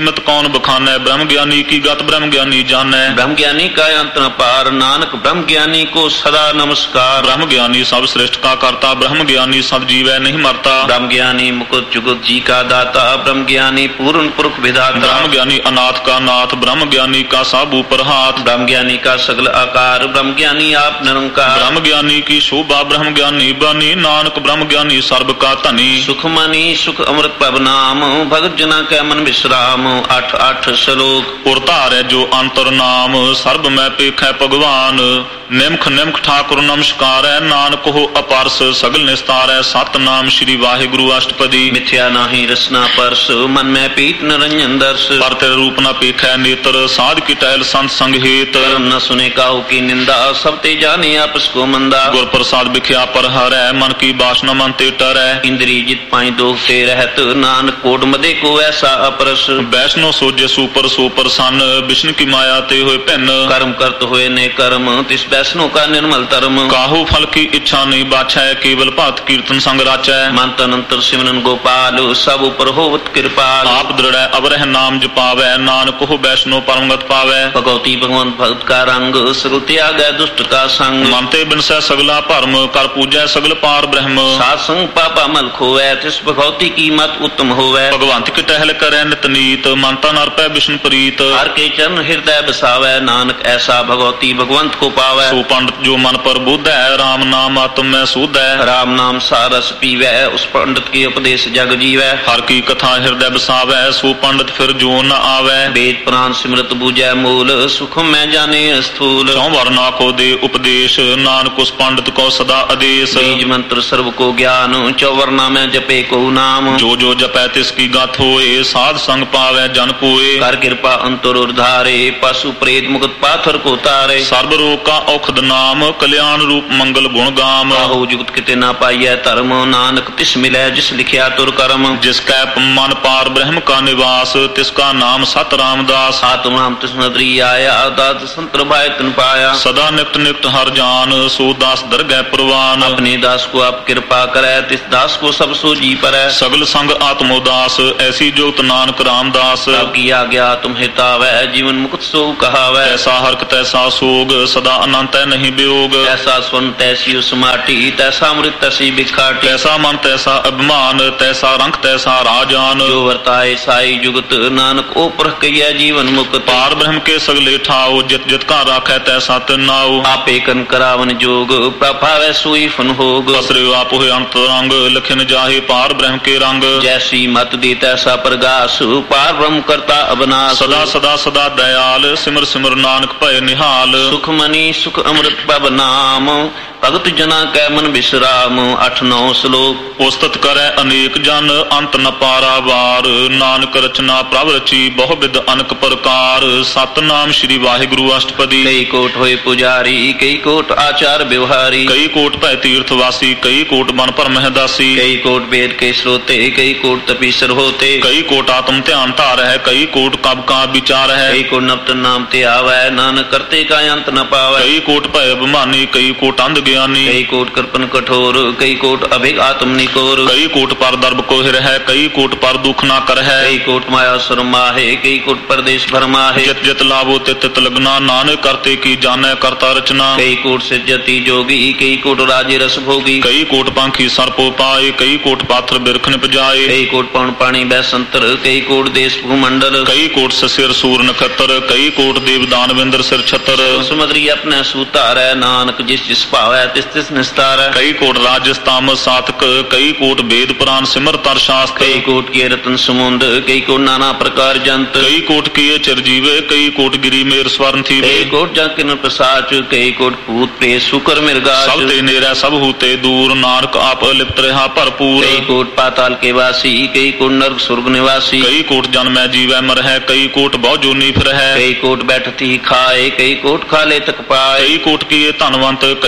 बखानै ब्रह्म ज्ञानी की गत ब्रह्म ज्ञानी जानै। ब्रह्म ज्ञानी का अंत न पार, नानक ब्रह्म ज्ञानी को सदा नमस्कार। ब्रह्म ज्ञानी सब श्रेष्ठ का करता, ब्रह्म ज्ञानी सब जीवै नहीं मरता। ब्रह्म ज्ञानी मुकुट जुगत जी का दाता, ब्रह्म ज्ञानी पूर्ण पुरुष विधाता। ब्रह्म ज्ञानी अनाथ का नाथ, ब्रह्म ज्ञानी का सब ऊपर हाथ। ब्रह्म ज्ञानी का सगल आकार, ब्रह्म ज्ञानी आप निरंकार। ब्रह्म ज्ञानी की शोभा, ब्रह्म ज्ञानी बनी, नानक ब्रह्म ज्ञानी सर्ब का धनी। सुख मनी सुख अमृत पब नाम, भगत जना कै मन विश्राम। अठ अठ श्लोक। उर धारै जो अंतर नाम, सर्ब मैं पेखै भगवान। निमख निमख ठाकुर नमस्कार है, नानक हो अपारस सगल निस्तार है। सतनाम श्री वाहिगुरु अष्टपदी। मिथ्या नाही रसना परस, मन में पीत निरंजन दर्श। पर तेरे रूप न पेखै नेत्र, साध की टहल संत संग हेत। कर्म न सुने काहू की निंदा, सब ते जाने आपस को मंदा। गुर प्रसाद बिख्या पर हरै, मन की बासना मन ते टरै। इंद्री जित पाई दोष ते रहत, नानक कोट मदे को ऐसा अपरस। वैष्णो सोजे सुपर सो प्रसन्न, विष्णु की माया ते हुए भिन्न। कर्म करत हुए ने कर्म, तिस वैष्णो का निर्मल धर्म। काहू फल की इच्छा नहीं बाछै, केवल भक्त कीर्तन संग राचै। मंत अनंतर सिमरन गोपाल, सब ऊपर होवत कृपाल। आप दृढ़ अवरह नाम जपावै, नानक हो वैष्णो परमगत पावै। भगवती भगवंत भक्त का रंग, सगल त्याग दुष्ट का संग। मनते बिनसै सगला भरम, कर पूजै सगल पार ब्रह्म। सात संग पापा मल खोवै, तिस भगवती की मत उत्तम होवै। भगवंत की टहल करै नित नीत, मनता नरपै विष्णु प्रीत। हर के चरण हृदय बसावै, नानक ऐसा भगवती भगवंत को पावै। सो पंडित जो मन पर बुद्ध है, राम नाम आत्म में शुद्ध है। राम नाम सारस पीवै, उस पंडित के उपदेश जग जीवै। हर की कथा हृदय बसावै, सो पंडित फिर जो न आवै। वेद पुराण सिमरत बूझै मूल, सुख में जाने स्थूल। चौवर ना को दे उपदेश, नानक उस पंडित को सदा आदेश। बीज मंत्र सर्व को ज्ञान, चौवरना में जपे को नाम। जो जो जपै तिसकी गाथ होए, साध संग पावै जन कोए। कर कृपा अंतर उर्धारे, पशु प्रेत मुक्त पाथर को तारे। सर्व रोग का औखद नाम, कल्याण रूप मंगल गुण गाम। काहू जुगत किते ना पाइय धर्म, नानक तिस मिलै जिस लिखिया तुर कर्म। जिसकै मन पार ब्रह्म का निवास, तिसका नाम सत रामदास। आत्म नाम तिस नदरी आया, दात संतर भाई तन पाया। सदा निकट निकट हर जान, सो दास दरगह प्रवान। अपने दास को आप कृपा करे, तिस दास को सब सो जी परै। सगल संग आत्मोदास, ऐसी जुगत नानक रामदास। सब की आज्ञा तुम हितावै, जीवन मुक्त सो कहावै। ऐसा हरक तैसा सोग, सदा अनंत है नहीं वियोग। ऐसा स्वर्ण तैसी उस माटी, तैसा अमृत तैसी बिखाटी। तैसा मन तैसा अभिमान, तैसा रंग तैसा राजान। जो वर्ताए साई जुगत, नानक ओ परख कहिया जीवन मुक्त। पार ब्रह्म के सगले ठाओ, जित जित का राखै तैसा तिनाओ। आपे कन करावन जोग, प्रभावै सोई फन होग। पसरे आप हुए अंतरंग, लखन जाहे पार ब्रह्म के रंग। जैसी मत दी तैसा प्रगास, पार ब्रह्म करता अबनास। सदा सदा सदा दयाल, सिमर सिमर नानक भय निहाल। सुख मनी सुख अमृत पब नाम, भगत जना कै मन विश्राम। अठ नौ श्लोक। उस्तत करे अनेक जन, अंत न पारावार। नानक रचना प्रभ रची, बहुविध अनक प्रकार। सतनाम श्री वाहिगुरु अष्टपदी। कई कोट होए पुजारी, कई कोट आचार व्यवहारी। कई कोट भय तीर्थवासी, कई कोट बन पर महदासी। कई कोट वेद के श्रोते, कई कोट तपीसर होते। कई कोट आत्म ध्यान धार है, कई कोट कब का विचार है। कई कोट नवतन नाम ते आवै, नानक करते का अंत न पावै। कई कोट भय अभिमानी, कई कोट अंध ज्ञानी। कई कोट कृपन कठोर, कई कोट अभिग आत्म निकोर। कई कोट पर दर्भ कोहिर है, कई कोट पर दुख ना कर है। कई कोट माया सुरमा है, कई कोट परदेश भरमा है। जित जित लाभो तित तित लगना, नानक करते की जाने करता रचना। कई कोट से जति जोगी, कई कोट राजे रस भोगी। कई कोट पंखी सर्पो पाए, कई कोट पाथर बिरख निपजाए। कई कोट पौन पानी बैसंतर, कई कोट देश भूमंडल। कई कोट ससिर सूर नखत्र, कई कोट देव दानवेंद्र सिर छतर। सुमद्री अपने सूतार है, नानक जिस जिस पावै तिस तिस निस्तार। कई कोट राजस्ताम सातक, कई कोट वेद पुराण सिमर तर शास्त्र। कई कोट के रतन समुंद, कई कोट नाना प्रकार जंत। कई कोट किए चिरजीवे, कई कोट गिरी मेर स्वर्ण थी। कई कोट जाकिन प्रसाच, कई कोट पूत प्रे सुकर मिर्गा। सब ते नेरा सब हूते दूर, नानक आप लिप्त रहा भरपूर। कई कोट पाताल के वासी, कई कोट नरक स्वर्ग निवासी। कई कोट जन्मै जीवै मर है, कई कोट बहु जोनी फिर है। कई कोट बैठती खाए, कई कोट खाले तक पाए। कई कोट किए धनवंत, कई कोट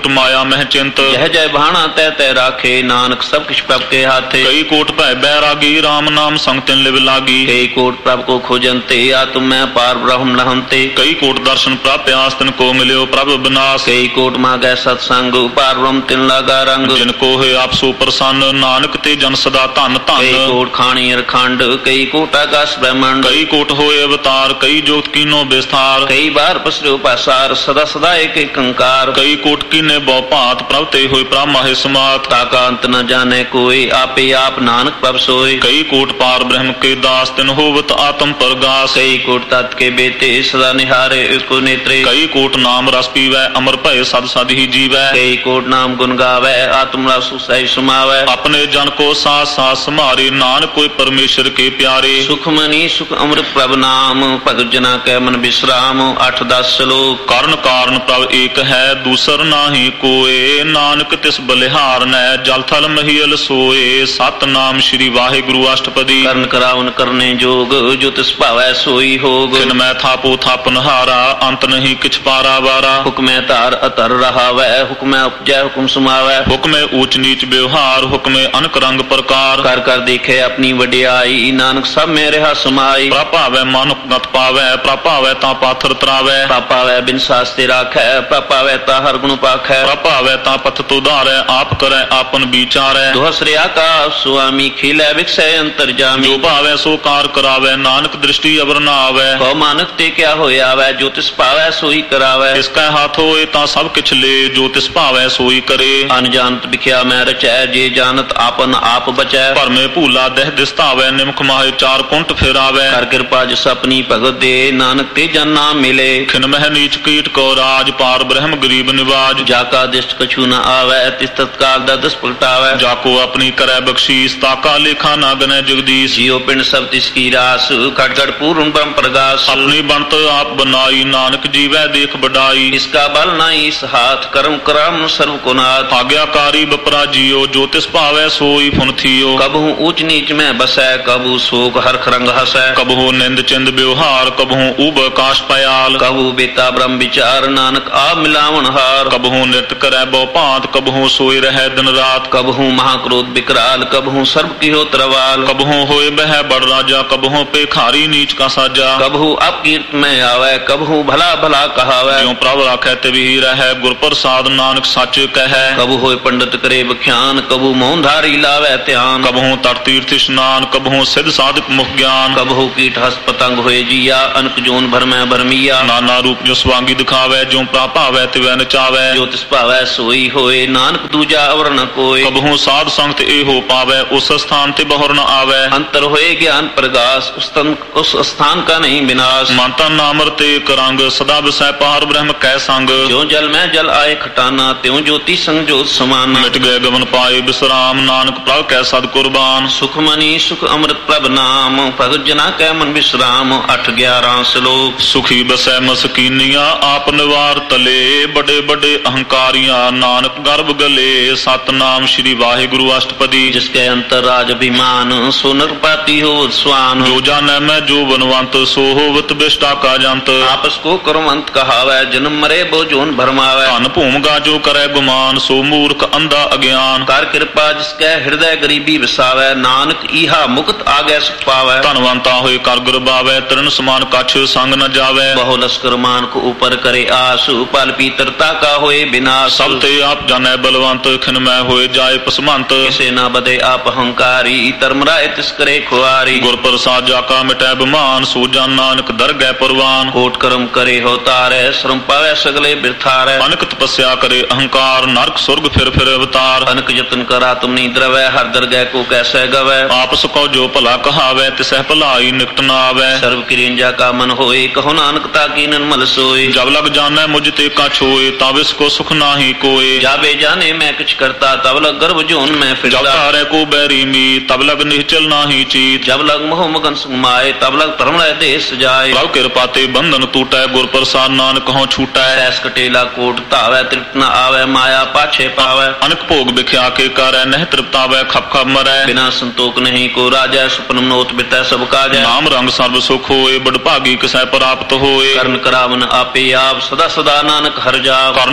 ਮਾਇਆ ਮਹਿ ਚਿੰਤ ਜਹ ਜੈ ਬਾਣਾ ਤੈ ਤੈ ਰਾਖੇ ਨਾਨਕ ਸਭ ਕਿਛ ਪ੍ਰਭ ਕੇ ਹਾਥੇ ਕਈ ਕੋਟ ਭੈ ਬੈਰਾਗੀ RAM ਨਾਮ ਸੰਗ ਤਿਨ ਲਿਵ ਲਾਗੀ ਕਈ ਕੋਟ ਪ੍ਰਭ ਕੋ ਖੋਜੰਤੇ ਆਤਮ ਮੈਂ ਪਾਰ ਬ੍ਰਹਮ ਲਹੰਤੇ ਕਈ ਕੋਟ ਦਰਸ਼ਨ ਪ੍ਰਾਪਿਆਸ ਤਿਨ ਕੋ ਮਿਲਿਓ ਪ੍ਰਭ ਬਿਨਾਸ਼ ਕਈ ਕੋਟ ਮਾਗੈ ਸਤ ਸੰਗ ਪਾਰ ਬ੍ਰਹਮ ਤਿਨ ਲਾਗਾ ਰੰਗ ਜਿਨ ਕੋ ਹੋਏ ਆਪ ਸੋ ਪ੍ਰਸੰਨ ਨਾਨਕ ਤੇ ਜਨ ਸਦਾ ਧਨ ਕਈ ਧਨ ਕੋਟ ਖਾਣੀ ਅਰਖੰਡ ਕਈ ਕੋਟ ਆਕਾਸ਼ ਬ੍ਰਹਮੰਡ ਕਈ ਕੋਟ ਹੋਏ ਅਵਤਾਰ ਕਈ ਜੋਤ ਕੀਨੋ ਵਿਸਥਾਰ ਕਈ ਬਾਰ ਪਸਰਿਓ ਪਾਸਾਰ ਸਦਾ ਸਦਾ ਏਕ ਏਕੰਕਾਰ ਕਈ ਕੋਟ ਕੀਨੇ ਬਹੁ ਭਾਂਤ ਪ੍ਰਭ ਤੇ ਹੋਏ ਪ੍ਰਭ ਮਾਹਿ ਸਮਾਤ ਤਾਕਾ ਅੰਤ ਨ ਜਾਣੈ ਕੋਈ ਆਪੇ ਆਪ ਨਾਨਕ ਪ੍ਰਭ ਸੋਏ ਕਈ ਕੋਟ ਪਾਰ ਬ੍ਰਹਮ ਕੇ ਦਾਸ ਤਿਨ ਹੋਵਤ ਆਤਮ ਪ੍ਰਗਾਸ ਕਈ ਕੋਟ ਤਤ ਕੇ ਬੇਤੇ ਸਦਾ ਨਿਹਾਰੇ ਏਕੋ ਨੇਤਰੇ ਕਈ ਕੋਟ ਨਾਮ ਰਸ ਪੀਵੈ ਅਮਰ ਭਏ ਸਦ ਸਦ ਹੀ ਜੀਵੈ ਕਈ ਕੋਟ ਨਾਮ ਗੁਣ ਗਾਵੈ ਆਤਮ ਰਸ ਸਹਿ ਸਮਾਵੈ ਆਪਣੇ ਜਨ ਕੋ ਸਾਥ ਸਾਥ ਸਮਾਰੇ ਨਾਨਕ ਕੋਈ ਪਰਮੇਸ਼ਰ ਕੇ ਪਿਆਰੇ ਸੁਖਮਨੀ ਸੁਖ ਅੰਮ੍ਰਿਤ ਪ੍ਰਭ ਨਾਮ ਭਗਤ ਜਨਾ ਕੈ ਮਨ ਬਿਸਰਾਮ ਅੱਠ ਦਸ ਸ਼ਲੋਕ ਕਰਨ ਕਾਰਨ ਪ੍ਰਭ ਏਕ ਹੈ ਦੂਸਰ ਨਾਹੀ ਕੋਏ ਨਾਨਕ ਤਿਸ ਬਲਿਹਾਰ ਨੈ ਜਲ ਥਲ ਮਹੀਲ ਸੋਏ ਸਤਨਾਮ ਸ੍ਰੀ ਵਾਹਿਗੁਰੂ ਅਸ਼ਟਪਦੀ ਕਰਨ ਕਰਾਉਨ ਕਰਨੇ ਜੋਗ ਜੋ ਤਿਸ ਭਾਵੈ ਸੋਈ ਹੋਗ ਖਿਨ ਮੈਂ ਥਾਪੋ ਥਾਪਨ ਹਾਰਾ ਅੰਤ ਨਹੀਂ ਕਿਛ ਪਾਰਾ ਵਾਰਾ ਹੁਕਮੈ ਧਾਰ ਅਤਰ ਰਹਾਵੈ ਹੁਕਮੈ ਉਪਜੈ ਹੁਕਮ ਸਮਾਵੈ ਹੁਕਮੇ ਊਚ ਨੀਚ ਵਿਵਹਾਰ ਹੁਕਮੇ ਅਨਕ ਰੰਗ ਪ੍ਰਕਾਰ ਕਰ ਕਰ ਦੇਖੇ ਆਪਣੀ ਵਡਿਆਈ ਨਾਨਕ ਸਭ ਮੇ ਰਹਾ ਸਮਾਈ ਪ੍ਰਭਾਵੈ ਮਨ ਗਤ ਪਾਵੈ ਪ੍ਰਭਾਵੈ ਤਾਂ ਪਾਥਰ ਤਰਾਵੈ ਪਾਪਾਵੈ ਬਿਨ ਸਾਸਤੇ ਰਾਖੈ ਪਾਪਾਵੈ ਤਾ ਹਰ ਗੁਣ ਪਾਖੈ ਪ੍ਰਭਾਵੈ ਤਾਂ ਪਥ ਤੁਧਾਰੈ ਆਪ ਕਰੈ ਆਪਨ ਵਿਚਾਰੈ ਦੁਹਸਰਿਆ ਕਾ ਸੁਆਮੀ ਖਿਲੈ ਵਿਖਸੈ ਅੰਤਰ ਜਾਮੀ ਜੋ ਭਾਵੈ ਸੋ ਕਾਰ ਕਰਾਵੈ ਨਾਨਕ ਦ੍ਰਿਸ਼ਟੀ ਅਵਰ ਨਾ ਆਵੈ ਕਉ ਮਾਨਕ ਤੇ ਕਿਆ ਹੋਇਆ ਵੈ ਜੋ ਤਿਸ ਭਾਵੈ ਸੋਈ ਕਰਾਵੈ ਇਸ ਕੈ ਹੱਥ ਹੋਏ ਤਾਂ ਸਭ ਕਿਛ ਲੇ ਜੋ ਤਿਸ ਭਾਵੈ ਸੋਈ ਕਰੇ ਅਨਜਾਨਤ ਵਿਖਿਆ ਮੈਂ ਰਚੈ ਜੇ ਜਾਣਤ ਆਪਨ ਆਪ ਬਚੈ ਭਰਮੇ ਭੂਲਾ ਦਹਿ ਦਿਸਤਾਵੈ ਨਿਮਖ ਮਾਹੇ ਚਾਰ ਕੁੰਟ ਫੇਰਾਵੈ ਕਰ ਕਿਰਪਾ ਜਿਸ ਆਪਣੀ ਭਗਤ ਦੇ ਨਾਨਕ ਤੇ ਜਨ ਨਾਮ ਮਿਲੇ ਖਿਨ ਮਹਿ ਨੀਚ ਕੀਟ ਕੋ ਰਾਜ ਪਾਰ ਬ੍ਰਹਮ ਗਰੀਬ ਨਿਵਾਜ ਜਾ ਕਾ ਦਿਸ਼ਟ ਕਛੂ ਨ ਆਵੈ ਤਿਸ ਤਤਕਾਲ ਦਾ ਦਸ ਪਲਟਾਵੈ ਜਾ ਕੋ ਆਪਣੀ ਕਰੈ ਬਖਸ਼ੀਸ ਤਾਕਾ ਲੇਖਾ ਨਾ ਗਨੈ ਜਗਦੀਸ਼ ਜਿਉ ਪਿੰਡ ਸਭ ਤਿਸ ਕੀ ਰਾਸ ਘਟ ਘਟ ਪੂਰਨ ਬ੍ਰਹਮ ਪ੍ਰਗਾਸ ਆਪਣੀ ਬਣਤ ਆਪ ਬਨਾਈ ਨਾਨਕ ਜੀਵੈ ਦੇਖ ਬਡਾਈ ਇਸਕਾ ਬਲ ਨਾਈ ਇਸ ਹਾਥ ਕਰਮ ਕਰਮ ਸਰਵ ਕੋ ਨਾਥ ਆਗਿਆਕਾਰੀ ਬਪਰਾ ਜੀਓ ਜੋ ਤਿਸ ਭਾਵੈ ਸੋਈ ਫੁਨ ਥੀਓ ਕਬਹੂ ਊਚ ਨੀਚ ਮੈਂ ਬਸੈ ਕਬੂ ਸੋਕ ਹਰਖ ਰੰਗ ਹਸੈ ਕਬਹੂ ਨਿੰਦ ਚਿੰਦ ਵਿਵਹਾਰ ਕਬਹੂ ਊਬ ਆਕਾਸ਼ ਪਯਾਲ ਕਬੂ ਬੇਤਾ ਬ੍ਰਹਮ ਵਿਚਾਰ ਨਾਨਕ ਆ ਮਿਲਾਵਣ ਹਾਰ ਕਬਹੂ ਨਿਤ ਕਰੈ ਬਹੁ ਭਾਂਤ ਕਬਹੂ ਸੋਈ ਰਹਿ ਦਿਨ ਰਾਤ ਕਬਹੂ ਮਹਾਕ੍ਰੋਧ ਬਿਕਰਾਲ ਕਬਹੂ ਸਰਬ ਕੀਹੋ ਤਰਵਾਲ ਕਬਹੂ ਹੋਏ ਬਹਿ ਬੜ ਰਾਜਾ ਕਬਹੂ ਪੇਖਾਰੀ ਨੀਚ ਕਾ ਸਾਜਾ ਕਬਹੂ ਅਪਕੀਰਤ ਮੈਂ ਆਵੈ ਕਬਹੂ ਭਲਾ ਭਲਾ ਕਹਾਵੈ ਜਿਉ ਪ੍ਰਭ ਰਾਖੈ ਤਿਵਹੀ ਰਹੈ ਗੁਰ ਪ੍ਰਸਾਦ ਨਾਨਕ ਸੱਚ ਕਹੈ ਕਬੂ ਹੋਏ ਪੰਡਤ ਕਰੇ ਬਖਿਆਨ ਕਬੂ ਮੋਹਨ ਧਾਰੀ ਲਾਵੈ ਧਿਆਨ ਕਬਹੂ ਤਟ ਤੀਰਥ ਇਸ਼ਨਾਨ ਕਬਹੂ ਸਿਧ ਸਾਧਕ ਮੁਖ ਗਿਆਨ ਕਬਹੂ ਕੀਟ ਹਸ ਪਤੰਗ ਹੋਏ ਜੀਆ ਅਨਕ ਜੋਨ ਭਰਮੈ ਭਰਮੀਆ ਨਾਨਾ ਰੂਪ ਜੋ ਸਵਾਂਗੀ ਦਿਖਾਵੈ ਜਿਉ ਪ੍ਰਾ ਭਾਵੈ ਤਿਵੈ ਨਚਾਵੈ ਜੋ ਤਿਸ ਭਾਵੈ ਸੋਈ ਹੋਏ ਨਾਨਕ ਦੂਜਾ ਅਵਰ ਨ ਕੋਇ ਕਬਹੂ ਸਾਧ ਸੰਗਤ ਇਹੋ ਪਾਵੈ ਉਸ ਸਥਾਨ ਤੇ ਬਹੁਰ ਨ ਆਵੈ ਅੰਤਰ ਹੋਏ ਗਿਆਨ ਪ੍ਰਗਾਸ ਉਸ ਤਨ ਉਸ ਸਥਾਨ ਕਾ ਨਹੀਂ ਵਿਨਾਸ਼ ਮਨ ਤਨ ਨਾਮ ਰਤੇ ਕਰੰਗ ਸਦਾ ਵਿਸੈ ਪਾਰ ਬ੍ਰਹਮ ਕੈ ਸੰਗ ਜੋ ਜਲ ਮੈਂ ਜਲ ਆਏ ਖਟਾਨਾ ਤਿਉ ਜੋਤੀ ਸੰਗ ਜੋਤ ਸਮਾਨਾ ਮਿਟ ਗਏ ਗਵਨ ਪਾਏ ਬਿਸਰਾਮ ਨਾਨਕ ਪ੍ਰਭ ਕੈ ਸਦ ਕੁਰਬਾਨ ਸੁਖਮਨੀ ਸੁਖ ਅੰਮ੍ਰਿਤ ਪ੍ਰਭ ਨਾਮ ਭਗਤ ਜਨਾ ਕੈ ਮਨ ਵਿਸਰਾਮ ਅੱਠ ਗਿਆਰਾਂ ਸ਼ਲੋਕ ਸੁਖੀ ਬਸੈ ਮਸਕੀਨੀਆਂ ਆਪ ਨਿਵਾਰ ਤਲੇ ਬੜੇ ਬੜੇ ਅਹੰਕਾਰੀਆਂ ਨਾਨਕ ਗਰਭ ਗਲੇ ਸਤਨਾਮ ਸ੍ਰੀ ਵਾਹਿਗੁਰੂ ਅਸ਼ਟਪਦੀ ਜਿਸ ਕੇ ਅੰਤਰ ਰਾਜ ਅਭਿਮਾਨ ਸੋ ਨਰਪਾਤੀ ਹੋ ਸਵਾਨ ਜੋ ਜਾਣੈ ਮੈਂ ਜੋ ਬਨਵੰਤ ਸੋ ਹੋਵਤ ਬਿਸ਼ਟਾ ਕਾ ਜੰਤ ਆਪਸ ਕੋ ਕਰਮੰਤ ਕਹਾਵੈ ਜਨਮ ਮਰੇ ਬੋ ਜੋਨ ਭਰਮਾਵੈ ਧਨ ਭੂਮਗਾ ਜੋ ਕਰੈ ਗੁਮਾਨ ਸੋ ਮੂਰਖ ਅੰਧਾ ਅਗਿਆਨ ਕਰ ਕਿਰਪਾ ਜਿਸ ਕੈ ਹਿਰਦੈ ਗਰੀਬੀ ਵਸਾਵੈ ਨਾਨਕ ਈਹਾ ਮੁਕਤ ਆਗੈ ਸੁਖ ਪਾਵੈ ਧਨਵੰਤਾ ਹੋਏ ਕਰ ਗੁਰਬਾਵੈ ਤਰਨ ਸਮਾਨ ਕਛ ਸੰਗ ਨ ਜਾਵੈ ਬਹੁ ਲਸਕਰ ਮਾਨ ਕੋ ਉਪਰ ਕਰੇ ਆਸ ਪਲ ਪੀਤਰਤਾ ਕਾ ਹੋਏ ਬਿਨਾਸ਼ ਸਭ ਤੇ ਆਪ ਜਾਣੈ ਬਲਵੰਤ ਖਿਨ ਮੈਂ ਹੋਏ ਜਾਏ ਪਸਮੰਤ ਕਿਸੇ ਨਾ ਬਦੇ ਆਪ ਹੰਕਾਰੀ ਧਰਮ ਰਾਏ ਤਿਸ ਕਰੇ ਖੁਆਰੀ ਗੁਰ ਪ੍ਰਸਾਦ ਜਾ ਕਾ ਮਿਟੈ ਬਿਮਾਨ ਸੋ ਜਾਨ ਨਾਨਕ ਦਰਗਹਿ ਪਰਵਾਨ ਕੋਟ ਕਰਮ ਕਰੇ ਹੋ ਤਾਰੈ ਸ਼ਰਮ ਪਾਵੈ ਸਗਲੇ ਬਿਰਥਾਰੈ ਅਨਕ ਤਪੱਸਿਆ ਕਰੇ ਅਹੰਕਾਰ ਨਰਕ ਸੁਰਗ ਫਿਰ ਫਿਰ ਅਵਤਾਰ ਅਨਕ ਯਤਨ ਕਰਾ ਤੁਮ ਨੀ ਦਰਵੈ ਹਰ ਦਰਗਹਿ ਕੋ ਕੈਸੈ ਗਵੈ ਆਪਸ ਕੋ ਜੋ ਭਲਾ ਕਹਾਵੈ ਤਿਸਹਿ ਭਲਾਈ ਨਿਕਟ ਨਾ ਆਵੈ ਸਰਬ ਕਿਰਿੰਜਾ ਕਾ ਮਨ ਹੋਏ ਕਹੋ ਨਾਨਕ ਤਾ ਕੀ ਨਿਰਮਲ ਸੋਏ ਜਬ ਲਗ ਜਾਣੈ ਮੁਝ ਤੇ ਕਛ ਹੋਏ ਤਬ ਇਸ ਕੋ ਸੁਖ ਨਾਹੀ ਕੋਏ ਜਾਵੇ ਜਾਣੇ ਮੈਂ ਕਿਛ ਕਰਤਾ ਤਬ ਲਗ ਗਰਭ ਜੋਨ ਮੈਂ ਜਬ ਫਿਰਦਾ ਤਾਰੈ ਕੋ ਬੈਰੀ ਮੀ ਤਬ ਲਗ ਨਿਹਚਲ ਨਾਹੀ ਚੀਤ ਜਬ ਲਗ ਮੋਹ ਮਗਨ ਸੁਮਾਏ ਤਬ ਲਗ ਧਰਮ ਲੈ ਦੇ ਸਜਾਏ ਪ੍ਰਭ ਕਿਰਪਾ ਤੇ ਬੰਧਨ ਟੂਟੈ ਗੁਰ ਪ੍ਰਸਾਦ ਨਾਨਕ ਹਉ ਛੂਟੈ ਐਸ ਕਟੇਲਾ ਕੋਟ ਧਾਵੈ ਤ੍ਰਿਪਤ ਨ ਆਵੈ ਮਾਇਆ ਪਾਛੇ ਪਾਵੈ ਅਨਕ ਭੋਗ ਵਿਖਿਆ ਕੇ ਕਰੈ ਨਹਿ ਤ੍ਰਿਪਤਾਵੈ ਖਪ ਖਪ ਮਰੈ ਬਿਨਾ ਸੰਤੋਖ ਨਹੀਂ ਕੋ ਰਾਜੈ ਸੁਪਨ ਮਨੋਤ ਬਿਤੈ ਸਭ ਕਾਜੈ ਨਾਮ ਰੰਗ ਸਰਬ ਸੁਖ ਹੋਏ ਬੜ ਭਾਗੀ ਕਿਸੈ ਪ੍ਰਾਪਤ ਹੋਏ ਕਰਨ ਕਰਾਵਨ ਆਪੇ ਆਪ ਸਦਾ ਸਦਾ ਨਾਨਕ ਹਰ ਜਾਪ ਕਰਨ ਕਰਾਵਨ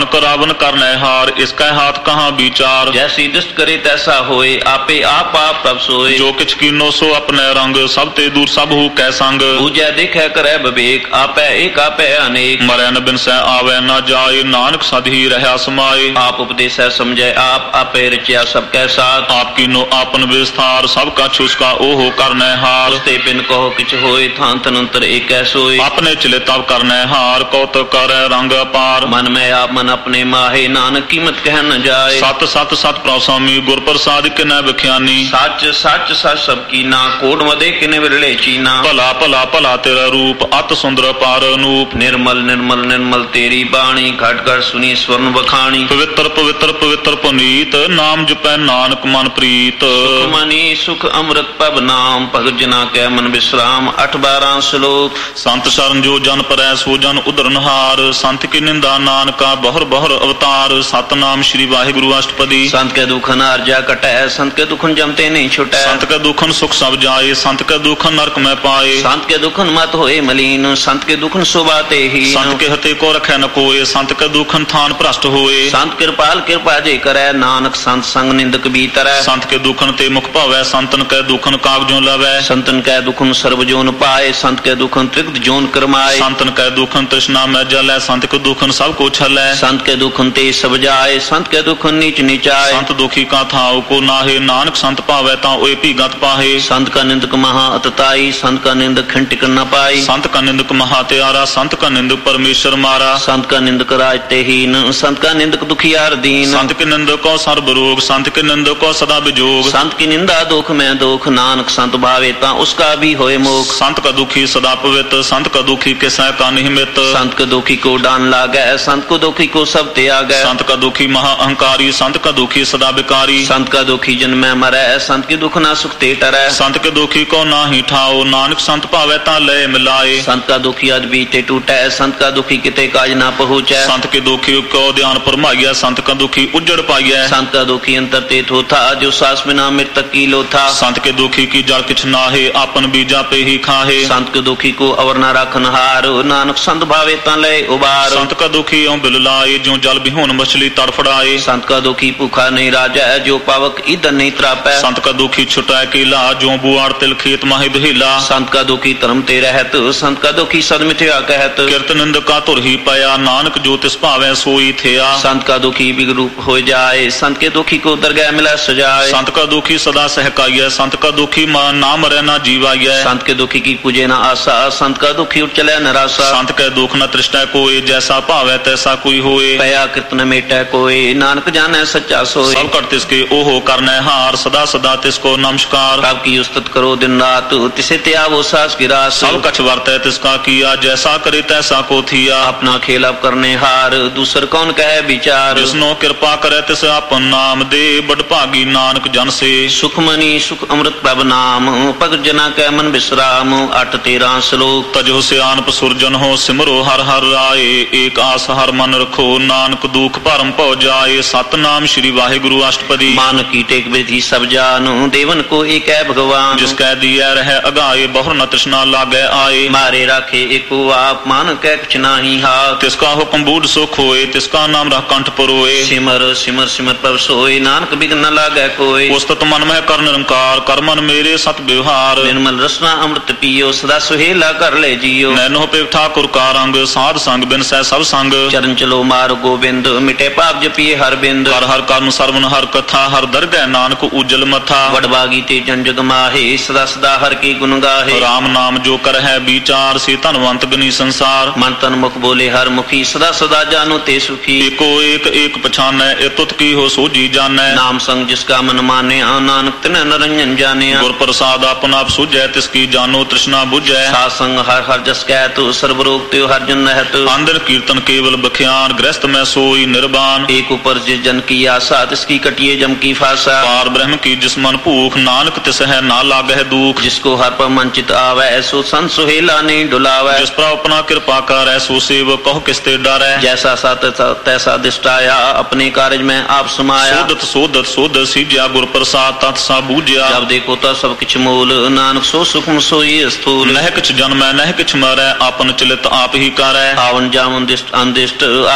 पावन करने हार इसका हाथ कहाँ विचार। जैसी दृष्ट करे तैसा होए आपे आप आप तब सोए। जो किछ कीनो सो अपने रंग सब ते दूर सब हु कै संग। पूजा देखे करे विवेक आपे एक आपे अनेक। मरै न बिन सै आवे न जाए नानक सद ही रहा समाए। आप उपदेश समझे आप आपे रचिया सबके साथ। आप कीनो आपन विस्तार सब का छुसका ओहो करने हार। उस्ते बिन कहो किछ होए थान तनंतर एक सोए। अपने चिले तब करने हार कौतुक करे रंग अपार। मन में आप मन अपने माहे नानक कीमत कह न जाए। सत सत सत प्रसामी गुर प्रसाद किने विख्यानी। सच सच सच सबकी ना कोड मदे किने विरले चीना। भला भला भला तेरा रूप अत सुंदर पार अनूप। निर्मल निर्मल निर्मल तेरी बाणी घट घट सुनी स्वर्ण बखानी। पवित्र पवित्र पवित्र पुनीत नाम जपै नानक मन प्रीत। सुख मनी सुख अमृत पब नाम भगत जना के मन विश्राम। अठ बारह श्लोक। संत शरण जो जन परै सो जन उदरनहार। संत की निंदा नानका बहुर बहुर अवतार। सतनाम श्री वाहिगुरु अष्टपदी। संत के दुखन आर्जा कटै संत के दुखन जमते नहीं छुटै। संत के दुखन सुख सब जाए संत के दुखन नरक में पाए। संत के दुखन मत होए मलीन संत के दुखन शोभाते ही। संत के हते को रखे न कोय संत के दुखन थान भ्रष्ट होए। संत कृपाल कृपा जे करे नानक संत संग निंदक भीतर। संत के दुखन ते मुख पावै संतन के दुखन कागजों लवै। संतन के दुखन सर्वजोन पाए संत के दुखन त्रिक्त जोन करमाए। संतन के दुखन तृष्णा में जलै संत के दुखन सब को छलै। संत के दुखन ते सब जाए संत के दुखन नीच नीचाए। संत दुखी का थाव को नाहे नानक संत पावै ता ओए भी गत पाहे। संत का निंदक महा अतताई संत का निंदक खंटिक न पाई। संत का निंदक महा त्यारा संत का निंदक परमेश्वर मारा। संत का निंदक राज ते हीन संत का निंदक दुखियार दीन। संत के निंदक को सर्व रोग संत के निंदक को सदा विजोग। संत की निंदा दुख में दुख नानक संत भावे ता उसका भी होए मोख। संत का दुखी सदा पवित्र संत का दुखी के सह का निमित। संत के दुखी को डान लागे संत को दुखी को सब त्यागे। संत का दुखी महा अहंकारी संत का दुखी सदा विकारी। संत का दुखी जन्म में मरै संत की दुख ना सुख ते टरै। संत के दुखी को ना ही ठाओ नानक संत पावे ता लय मिलाए। संत का दुखी अज बीते टूटे संत का दुखी किते काज ना पहुँचे। संत के दुखी को ध्यान फरमाइया संत का दुखी उजड़ पाइया। संत का दुखी अंतर ते था जो सास बिना मृतक की लो था। संत के दुखी की जड़ किछ नाहे आपन बीजा पे ही खाहे। संत के दुखी को अवर ना रखन हार नानक संत भावे ता लय उबार। संत का दुखी ओं बिल लाए जो जल बिहोन मछली तड़फड़ाए। संत का दुखी भूखा नहीं राजा जो पावक ईदन नहीं त्रापै। संत का दुखी छुटाए केला जो बुआर तिल खेत माहि दुहिला। संत का दुखी धर्म ते रहत संत का दुखी सद मिथ्या कहत। कीर्त निंद का तुर ही पाया नानक जो तिस पावे सोई थिया। संत का दुखी बिगरूप हो जाए संत के दुखी को दरगाह मिला सजाए। संत का दुखी सदा सहकाइय संत का दुखी नाम रहना जीवाइय। संत के दुखी की पूजे न आशा संत का दुखी उठ चले निराशा। संत के दुख न तृष्टै कोई जैसा पावे तैसा कोई होए। पया कीर्तन मेटै कोई नानक जाने सच्चा सोए। सब कर तिसके ओहो करने हार सदा सदा तिसको नमस्कार। कब की उस्तत करो दिन रात तिसे त्यागो सास की रात। सब कछ वर्तै तिसका किया जैसा करे तैसा को थिया। अपना खेल अब करने हार दूसर कौन कहे विचार। जिसनो कृपा करे तिस अपन नाम दे बड़ भागी नानक जन से। सुख मनी सुख अमृत प्रभ नाम भगत जना के मन विश्राम। अठ तेरह श्लोक। तजो सियानप सुरजन हो सिमरो हर हर राय। एक आस हर मन रखो नानक दुख भरम पौ जाए। सतनाम श्री वाहिगुरु अष्टपदी। मान की टेक विधि सब जानो देवन को एक है भगवान। जिसकै दिया रह अगाए बहुर न तृष्णा लागे आए। मारे राखे एको आप मान कै कुछ नाही हाथ। तिसका हुक्म बूढ़ सुख होए तिसका नाम रह कंठ परोए। सिमर सिमर सिमर पव सोए नानक बिघ्न न लागे कोई। उस्तत मन में कर निरंकार कर मन मेरे सत व्यवहार। निर्मल रसना अमृत पियो सदा सुहेला कर ले जियो। नैनो पे ठाकुर का रंग साध संग बिन सै सब संग। चरण चलो मार गोविंद मिटे पाप जपिए हर बिंद। हर हर कर्म सर्वन हर कथा हर दरगह नानक उज्जल मथा। वडभागी ते जन जग माहे सदा सदा हर की गुण गाहे। राम नाम जो कर है विचार से धनवंत गनी संसार। मन तन मुख बोले हर मुखी सदा सदा जानो ते सुखी। एको एक एक पछानै ए तुत की हो सो जी जानै। नाम संग जिसका मन माने नानक तिन्ह निरंजन जाने। गुर प्रसाद अपन आप सुझै तिसकी जानो तृष्णा बुझै। साध संग हर हर जस कहत सर्व रोग त्यो हर जन रहत। आंदर कीर्तन केवल बख्यान गृहस्थ में सोई निर्वाण। एक ऊपर जिस जन की आशा तिसकी कटिए जम की फासा। पार ब्रह्म की जिस मन भूख नानक तिस है ना लागह दुख। जिसको हर पर मन चित आवे ऐसो संत सुहेला नहीं डुलावे। जिस पर अपना कृपा कर ऐसो सेव कहो किसते डरै। जैसा सा तैसा दिष्टाया अपने कार्य में आप समाया। सोदत सोदत सोदत सीज्या गुर प्रसाद तत् सा बूझया। जब देखो तो सब किछ मूल नानक सो सुखम सोई स्थूल। नह किछ जन्मै नह किछ मरै आपन चलित आप ही करै। आवन जावन दिष्ट अनदिष्ट आज्ञाकारी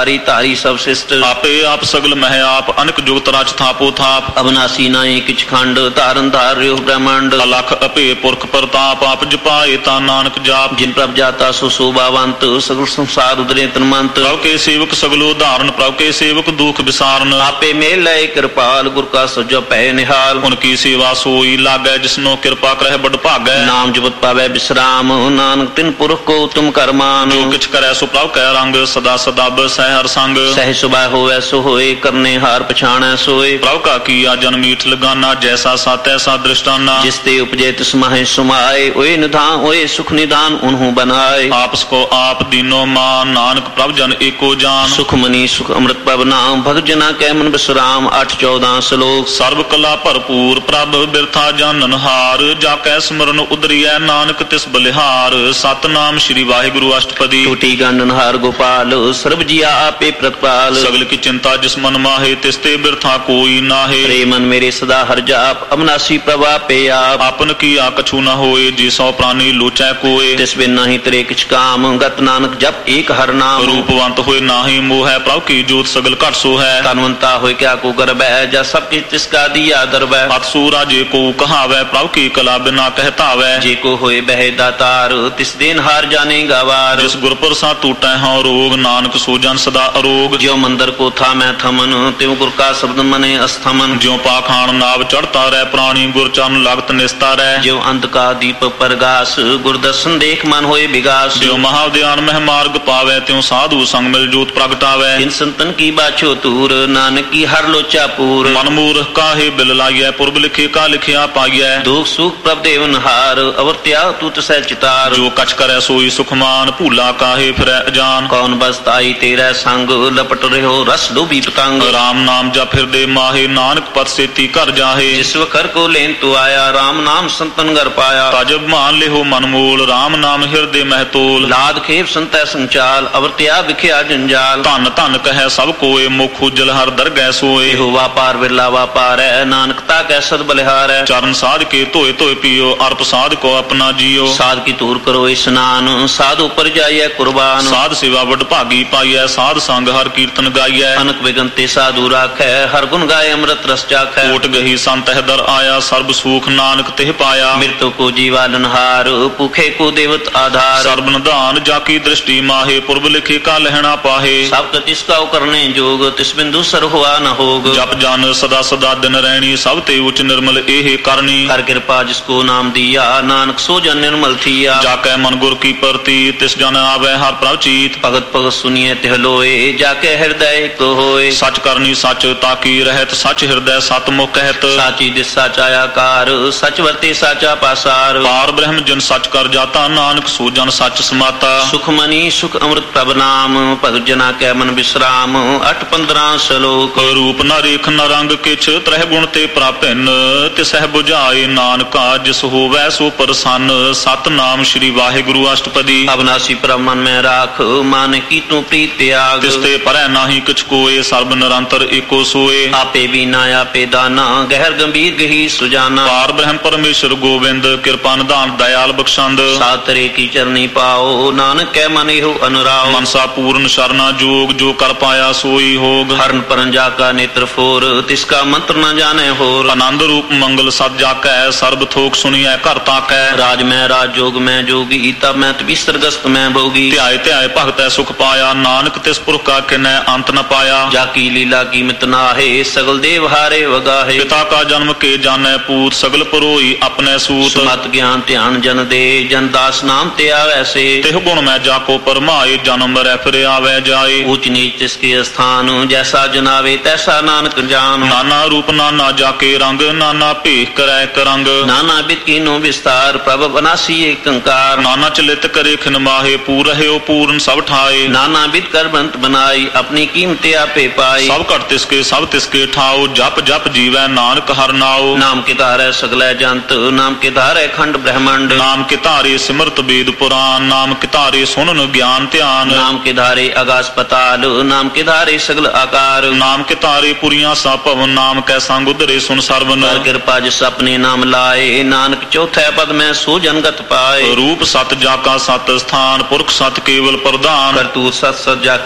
ਸਾਰੀ ਧਾਰੀ ਸਭ ਸਿਸ਼ਟ ਆਪੇ ਆਪ ਸਗਲ ਮਹਿ ਆਪ ਅਨਕ ਜੁਗਤ ਰਚ ਥਾਪੋ ਥਾਪ ਅਬਨਾਸੀ ਨਾਏ ਕਿਛ ਖੰਡ ਧਾਰਨ ਧਾਰ ਰਿਓ ਬ੍ਰਹਮੰਡ ਅਲਖ ਅਪੇ ਪੁਰਖ ਪ੍ਰਤਾਪ ਆਪ ਜਪਾਏ ਤਾਂ ਨਾਨਕ ਜਾਪ ਜਿਨ ਪ੍ਰਭ ਜਾਤਾ ਸੋ ਸੋਭਾਵੰਤ ਸਗਲ ਸੰਸਾਰ ਉਦਰੇ ਤਨਮੰਤ ਪ੍ਰਭ ਕੇ ਸੇਵਕ ਸਗਲੋ ਧਾਰਨ ਪ੍ਰਭ ਕੇ ਸੇਵਕ ਦੁਖ ਵਿਸਾਰਨ ਆਪੇ ਮੇਲ ਲੈ ਕਿਰਪਾਲ ਗੁਰ ਕਾ ਸਜੋ ਪੈ ਨਿਹਾਲ ਹੁਣ ਕੀ ਸੇਵਾ ਸੋਈ ਲਾਗੈ ਜਿਸਨੋ ਕਿਰਪਾ ਕਰਹਿ ਬੜ ਭਾਗੈ ਨਾਮ ਜਪਤ ਪਾਵੈ ਬਿਸਰਾਮ ਨਾਨਕ ਤਿਨ ਪੁਰਖ ਕੋ ਤੁਮ ਕਰਮਾਨ ਜੋ ਕਿਛ ਕਰੈ ਸੋ ਪ੍ਰਭ ਕੈ ਰੰਗ ਸਦਾ ਸਦਾਬ ਸਹਿ ਹਰ ਸੰਗ ਸਹਿ ਸੁਭਾ ਹੋਵੈ ਸੋ ਹੋਏ ਕਰਨੇ ਹਾਰ ਪਛਾਣੈ ਸੋਏ ਪ੍ਰਭ ਕਾ ਕੀਆ ਜਨ ਮੀਠ ਲਗਾਨਾ ਜੈਸਾ ਸਤ ਐਸਾ ਦ੍ਰਿਸ਼ਟਾਨਾ ਜਿਸ ਤੇ ਉਪਜੇ ਤਿਸ ਮਾਹੇ ਸੁਮਾਏ ਓਏ ਨਿਧਾਨ ਓਏ ਸੁਖ ਨਿਦਾਨ ਉਨਹੂ ਬਨਾਏ ਆਪਸ ਕੋ ਆਪ ਦੀਨੋ ਮਾਨ ਨਾਨਕ ਪ੍ਰਭ ਜਨ ਏਕੋ ਜਾਨ ਸੁਖ ਮਨੀ ਸੁਖ ਅੰਮ੍ਰਿਤ ਪ੍ਰਭ ਨਾਮ ਭਗਤ ਜਨਾ ਕੈ ਮਨ ਬਿਸਰਾਮ ਅੱਠ ਚੌਦਾਂ ਸ਼ਲੋਕ ਸਰਬ ਕਲਾ ਭਰਪੂਰ ਪ੍ਰਭ ਬਿਰਥਾ ਜਾਣਨ ਹਾਰ ਜਾ ਕੈ ਸਿਮਰਨ ਉਦਰੀਐ ਨਾਨਕ ਤਿਸ ਬਲਿਹਾਰ ਸਤਨਾਮ ਸ੍ਰੀ ਵਾਹਿਗੁਰੂ ਅਸ਼ਟਪਦੀ ਟੂਟੀ ਗੰਡਨ ਹਾਰ ਗੋਪਾਲ ਸਰਬ ਜੀਆ ਆਪੇ ਪ੍ਰਤਪਾਲ ਸਗਲ ਕੀ ਚਿੰਤਾ ਜਿਸ ਮਨ ਮਾਹੇ ਤਿਸ ਤੇ ਬਿਰਥਾ ਕੋਈ ਨਾਹੇ ਰੇ ਮਨ ਮੇਰੇ ਸਦਾ ਹਰ ਜਾਪ ਅਬਨਾਸੀ ਪ੍ਰਭ ਆਪੇ ਆਪ ਆਪਨ ਕੀਆ ਕਛੂ ਨ ਹੋਏ ਜੀ ਸੋ ਪ੍ਰਾਨੀ ਲੋਚੈ ਕੋਏ ਤਿਸ ਬਿਨ ਨਹੀਂ ਤਰੇ ਕਿਛ ਕਾਮ ਗਤ ਨਾਨਕ ਜਪ ਏਕ ਹਰ ਨਾਮ ਰੂਪਵੰਤ ਹੋਏ ਨਾਹੀ ਮੋਹੈ ਪ੍ਰਭ ਕੀ ਜੋਤ ਸਗਲ ਘਟ ਸੋ ਹੈ ਤਨਵੰਤਾ ਹੋਏ ਕਿਆ ਕੋ ਗਰਬੈ ਜਾ ਸਭ ਕੀ ਤਿਸ ਕਾ ਦੀਆ ਦਰਬੈ ਅਤਸੂਰਾ ਜੇ ਕੋ ਕਹਾਵੈ ਪ੍ਰਭ ਕੀ ਕਲਾ ਬਿਨਾ ਕਹਿਤਾਵੈ ਜੇ ਕੋ ਹੋਏ ਬਹਿ ਦਾਤਾਰ ਤਿਸ ਦੇਨ ਹਾਰ ਜਾਣੇ ਗਵਾਰ ਜਿਸ ਗੁਰਪੁਰ ਸਾ ਟੂਟੈ ਹਉ ਰੋਗ ਨਾਨਕ ਸੋ ਜਨ ਸਦਾ ਅਰੋਗ ਜਿਉ ਮੰਦਰ ਕੋ ਥਾ ਮੈਂ ਥਮਨ ਤਿਉ ਗੁਰ ਕਾ ਸ਼ਬਦ ਮਨੇ ਅਸਥਮਨ ਜਿਉ ਪਾਖਾਨ ਨਾਵ ਚੜਤਾ ਰਹਿ ਪ੍ਰਾਣੀ ਗੁਰ ਚਰਨ ਲਗਤ ਨਿਸਤਾ ਰਹਿ ਜਿਉ ਅੰਧ ਕਾ ਦੀਪ ਪ੍ਰਗਾਸ ਗੁਰ ਦਰਸ਼ਨ ਦੇਖ ਮਨ ਹੋਏ ਵਿਗਾਸ ਜਿਉ ਮਹਾਵਿਦਿਆਨ ਮਹਿ ਮਾਰਗ ਪਾਵੈ ਤਿਉ ਸਾਧੂ ਸੰਗ ਮਿਲ ਜੋਤ ਪ੍ਰਗਟਾਵੈ ਤਿਨ ਸੰਤਨ ਕੀ ਬਾਛੋ ਤੂਰ ਨਾਨਕ ਕੀ ਹਰ ਲੋਚਾ ਪੂਰ ਮਨ ਮੂਰਖ ਕਾਹੇ ਬਿਲ ਲਾਈਐ ਪੁਰਬ ਲਿਖੇ ਕਾ ਲਿਖਿਆ ਪਾਈਐ ਦੁਖ ਸੁਖ ਪ੍ਰਭ ਦੇਵਨ ਹਾਰ ਅਵਰ ਤਿਆਗ ਤੂ ਤਸੈ ਚਿਤਾਰ ਜੋ ਕਛ ਕਰੈ ਸੋਈ ਸੁਖਮਾਨ ਭੂਲਾ ਕਾਹੇ ਫਿਰੈ ਅਜਾਨ ਕੌਣ ਬਸਤਾਈ ਤੇਰਾ ਸੰਗ ਲਪਟ ਰਹਿਓ ਰਸ ਲੋਭੀ ਪਤੰਗ ਰਾਮ ਨਾਮ ਜਪ ਫਿਰਦੇ ਮਾਹੇ ਨਾਨਕ ਪਤ ਸੇਤੀ ਘਰ ਜਾਹੇ ਜਿਸ ਵਖਰ ਕੋ ਲੈਨ ਤੂ ਆਇਆ ਰਾਮ ਨਾਮ ਸੰਤਨ ਘਰ ਪਾਇਆ ਤਜਬ ਮਾਨ ਲਿਹੋ ਮਨ ਮੂਲ ਰਾਮ ਨਾਮ ਹਿਰਦੇ ਮਹਿ ਤੋਲ ਲਾਦ ਖੇਪ ਸੰਤੈ ਸੰਚਾਲ ਅਵਰ ਤਿਆ ਵਿਖਿਆ ਜੰਜਾਲ ਧਨ ਧਨ ਕਹੈ ਸਭ ਕੋਏ ਮੁਖ ਉਜਲ ਹਰ ਦਰਗਹਿ ਸੋਏ ਇਹੋ ਵਾਪਾਰ ਵਿਰਲਾ ਵਾਪਾਰੈ ਨਾਨਕ ਤਾ ਕੈ ਸਦ ਬਲਿਹਾਰੈ ਚਰਨ ਸਾਧ ਕੇ ਧੋਏ ਧੋਏ ਪੀਓ ਅਰਪ ਸਾਧ ਕੋ ਆਪਣਾ ਜੀਓ ਸਾਧ ਕੀ ਧੂਰ ਕਰੋ ਇਸਨਾਨ ਸਾਧ ਉਪਰ ਜਾਈਐ ਕੁਰਬਾਨ ਸਾਧ ਸੇਵਾ ਵਡ ਭਾਗੀ ਪਾਈਐ ਸਾਧ ਸੰਗ ਹਰ ਕੀਰਤਨ ਗਾਈਐ ਅਨਕ ਵਿਗਨ ਤੇ ਸਾਧੂ ਰਾਖੈ ਹਰ ਗੁਣ ਗਾਏ ਅੰਮ੍ਰਿਤ ਰਸ ਚਾਖੈ ਕੋਟ ਗਹੀ ਸੰਤ ਹੈ ਦਰ ਆਇਆ ਸਰਬ ਸੂਖ ਨਾਨਕ ਤਿਹ ਪਾਇਆ ਮਿਰਤੁ ਕੋ ਜੀਵਾਲਨਹਾਰ ਭੁਖੇ ਕੋ ਦੇਵਤ ਆਧਾਰ ਸਰਬ ਨਿਧਾਨ ਜਾ ਕੀ ਦ੍ਰਿਸ਼ਟੀ ਮਾਹੇ ਪੁਰਬ ਲਿਖੇ ਕਾ ਲਹਿਣਾ ਪਾਹੇ ਸਭ ਤਿਸ ਕਾ ਕਰਨੇ ਜੋਗ ਤਿਸ ਬਿੰਦੂ ਸਰ ਹੋਆ ਨ ਹੋਗ ਜਪ ਜਨ ਸਦਾ ਸਦਾ ਦਿਨ ਰਹਿਣੀ ਸਭ ਤੇ ਉਚ ਨਿਰਮਲ ਇਹ ਕਰਨੀ ਕਰ ਕਿਰਪਾ ਜਿਸ ਕੋ ਨਾਮ ਦੀਆ ਨਾਨਕ ਸੋ ਜਨ ਨਿਰਮਲ ਥੀਆ ਜਾ ਕੈ ਮਨ ਗੁਰ ਕੀ ਪ੍ਰਤੀ ਤਿਸ ਜਨ ਆਵੈ ਹਰ ਪ੍ਰਭ ਚੀਤ ਭਗਤ ਭਗਤ ਸੁਨੀਏ ਤਿਹ ਲੋਏ ਜਾ ਕੇ ਹਿਰਦੈ ਇੱਕ ਹੋਏ ਸਚ ਕਰਨੀ ਸਚ ਤਾਕੀ ਰਹਿਤ ਸਚ ਹਿਰਦੈ ਸਤ ਮੁਖ ਕਹਿਤ ਸਾਚੀ ਦਿਸ ਸਾਚਾ ਆਕਾਰ ਸਚ ਵਰਤੇ ਸਾਚਾ ਪਾਸਾਰ ਪਾਰ ਬ੍ਰਹਮ ਜਨ ਸਚ ਕਰ ਜਾਤਾ ਨਾਨਕ ਸੋ ਜਨ ਸਚ ਸਮਾਤਾ ਸੁਖ ਮਨੀ ਸੁਖ ਅੰਮ੍ਰਿਤ ਪ੍ਰਭ ਨਾਮ ਭਗਤ ਜਨਾ ਕੈ ਮਨ ਬਿਸਰਾਮ ਅੱਠ ਪੰਦਰਾਂ ਸ਼ਲੋਕ ਰੂਪ ਨ ਰੇਖ ਨ ਰੰਗ ਕਿਛ ਤ੍ਰਹਿ ਗੁਣ ਤੇ ਪ੍ਰਾਪਿਨ ਤਿਸਹਿ 부ਝਾਏ ਨਾਨਕਾ ਜਿਸ ਹੋਵੈ ਸੋ ਪ੍ਰਸੰਨ ਸਤਨਾਮ ਸ੍ਰੀ ਵਾਹਿਗੁਰੂ ਅਸ਼ਟਪਦੀ ਅਬਨਾਸੀ ਪ੍ਰਭ ਮਨ ਮੈਂ ਰਾਖ ਮਨ ਕੀ ਤੂੰ ਪ੍ਰੀਤ ਤਿਆਗ ਤਿਸ ਤੇ ਪਰੈ ਨਾਹੀ ਕਿਛ ਕੋਏ ਸਰਬ ਨਿਰੰਤਰ ਏਕੋ ਸੋਏ ਆਪੇ ਵੀਨਾ ਆਪੇ ਦਾਨਾ ਗਹਿਰ ਗੰਭੀਰ ਗਹੀ ਸੁਜਾਨਾ ਪਾਰ ਬ੍ਰਹਮ ਪਰਮੇਸ਼ਰ ਗੋਬਿੰਦ ਕਿਰਪਾ ਨਿਧਾਨ ਦਇਆਲ ਬਖਸ਼ੰਦ ਸਾਤਰੇ ਕੀ ਚਰਨੀ ਪਾਓ ਨਾਨਕ ਕੈ ਮਨ ਇਹੋ ਅਨੁਰਾਓ ਮਨਸਾ ਪੂਰਨ ਸ਼ਰਨਾ ਜੋਗ ਜੋ ਕਰ ਪਾਇਆ ਸੋਈ ਹੋਗ ਹਰਨ ਪਰਨ ਜਾ ਕਾ ਨੇਤਰ ਫੋਰ ਤਿਸ ਕਾ ਮੰਤਰ ਨ ਜਾਣੈ ਹੋਰ ਆਨੰਦ ਰੂਪ ਮੰਗਲ ਸਤ ਜਾਕੈ ਸਰਬ ਥੋਕ ਸੁਣੀਐ ਘਰ ਤਾਕੈ ਰਾਜ ਮੈਂ ਰਾਜ ਜੋਗ ਮੈਂ ਜੋਗੀ ਤਬ ਮੈਂ ਤਬੀਸਰ ਗਸਤ ਮੈਂ ਭੋਗੀ ਧਿਆਏ ਧਿਆਏ ਭਗਤੈ ਸੁਖ ਪਾਇਆ ਨਾਨਕ ਤਿਸ ਪੁਰਖ ਕਾ ਕਿਨੈ ਅੰਤ ਨ ਪਾਇਆ ਜਾ ਕੀ ਲੀਲਾ ਕੀਮਤ ਨਾਹੇ ਸਗਲ ਦੇਵ ਹਾਰੇ ਵਗਾਹੇ ਪਿਤਾ ਕਾ ਜਨਮ ਕੇ ਜਾਣੈ ਪੂਤ ਸਗਲ ਪਰੋਈ ਆਪਣੇ ਸੂਤ ਸੁਮਤ ਗਿਆਨ ਧਿਆਨ ਜਨ ਦੇ ਜਨ ਦਾਸ ਨਾਮ ਤੇ ਆਵੈ ਸੇ ਤਿਹ ਗੁਣ ਮੈਂ ਜਾ ਕੋ ਪਰਮਾਏ ਜਨਮ ਰਹਿ ਫਿਰ ਆਵੈ ਜਾਏ ਊਚ ਨੀਚ ਤਿਸ ਕੇ ਸਥਾਨ ਜੈਸਾ ਜਨਾਵੇ ਤੈਸਾ ਨਾਨਕ ਜਾਨ ਨਾਨਾ ਰੂਪ ਨਾਨਾ ਜਾ ਕੇ ਰੰਗ ਨਾਨਾ ਭੇਖ ਕਰੈ ਕਰੰਗ ਨਾਨਾ ਬਿਤ ਕੀਨੋ ਵਿਸਤਾਰ ਪ੍ਰਭ ਬਨਾਸੀ ਏਕੰਕਾਰ ਨਾਨਾ ਚਲਿਤ ਕਰੇ ਖਿਨ ਮਾਹੇ ਪੂਰ ਰਹਿਓ ਪੂਰਨ ਸਭ ਠਾਏ ਨਾਨਾ ਬਿਤ ਕਰ ਬੰਤ ਬਨਾਈ ਆਪਣੀ ਕੀਮਤ ਆਪੇ ਪਾਈ ਸਭ ਘਟ ਤਿਸਕੇ ਸਭ ਤਿਸਕੇ ਠਾਓ ਜਪ ਜਪ ਜੀਵੈ ਨਾਨਕ ਹਰਿ ਨਾਉ ਨਾਮ ਕੇ ਧਾਰੈ ਸਗਲੈ ਜੰਤ ਨਾਮ ਕੇ ਧਾਰੈ ਖੰਡ ਬ੍ਰਹਮੰਡ ਨਾਮ ਕੇ ਧਾਰੇ ਸਿਮਰਤ ਵੇਦ ਪੁਰਾਨ ਨਾਮ ਕੇ ਧਾਰੇ ਸੁਣਨ ਗਿਆਨ ਧਿਆਨ ਨਾਮ ਕੇ ਧਾਰੇ ਆਗਾਸ ਪਤਾਲ ਨਾਮ ਕੇ ਧਾਰੇ ਸਗਲ ਆਕਾਰ ਨਾਮ ਕੇ ਧਾਰੇ ਪੁਰੀਆਂ ਸਾ ਭਵਨ ਨਾਮ ਕੈ ਸੰਗ ਉਧਰੇ ਸੁਨ ਸਰਵਨ ਕਰ ਕਿਰਪਾ ਜਿਸ ਆਪਣੇ ਨਾਮ ਲਾਏ ਨਾਨਕ ਚੌਥੈ ਪਦ ਮੈਂ ਸੋ ਜਨਗਤ ਪਾਏ ਰੂਪ ਸਤ ਜਾ ਕਾ ਸਤ ਸਥਾਨ ਪੁਰਖ ਸਤ ਕੇਵਲ ਪ੍ਰਧਾਨ ਕਰਤੂਤ ਸਤ ਸਤ ਜਾ ਕੀ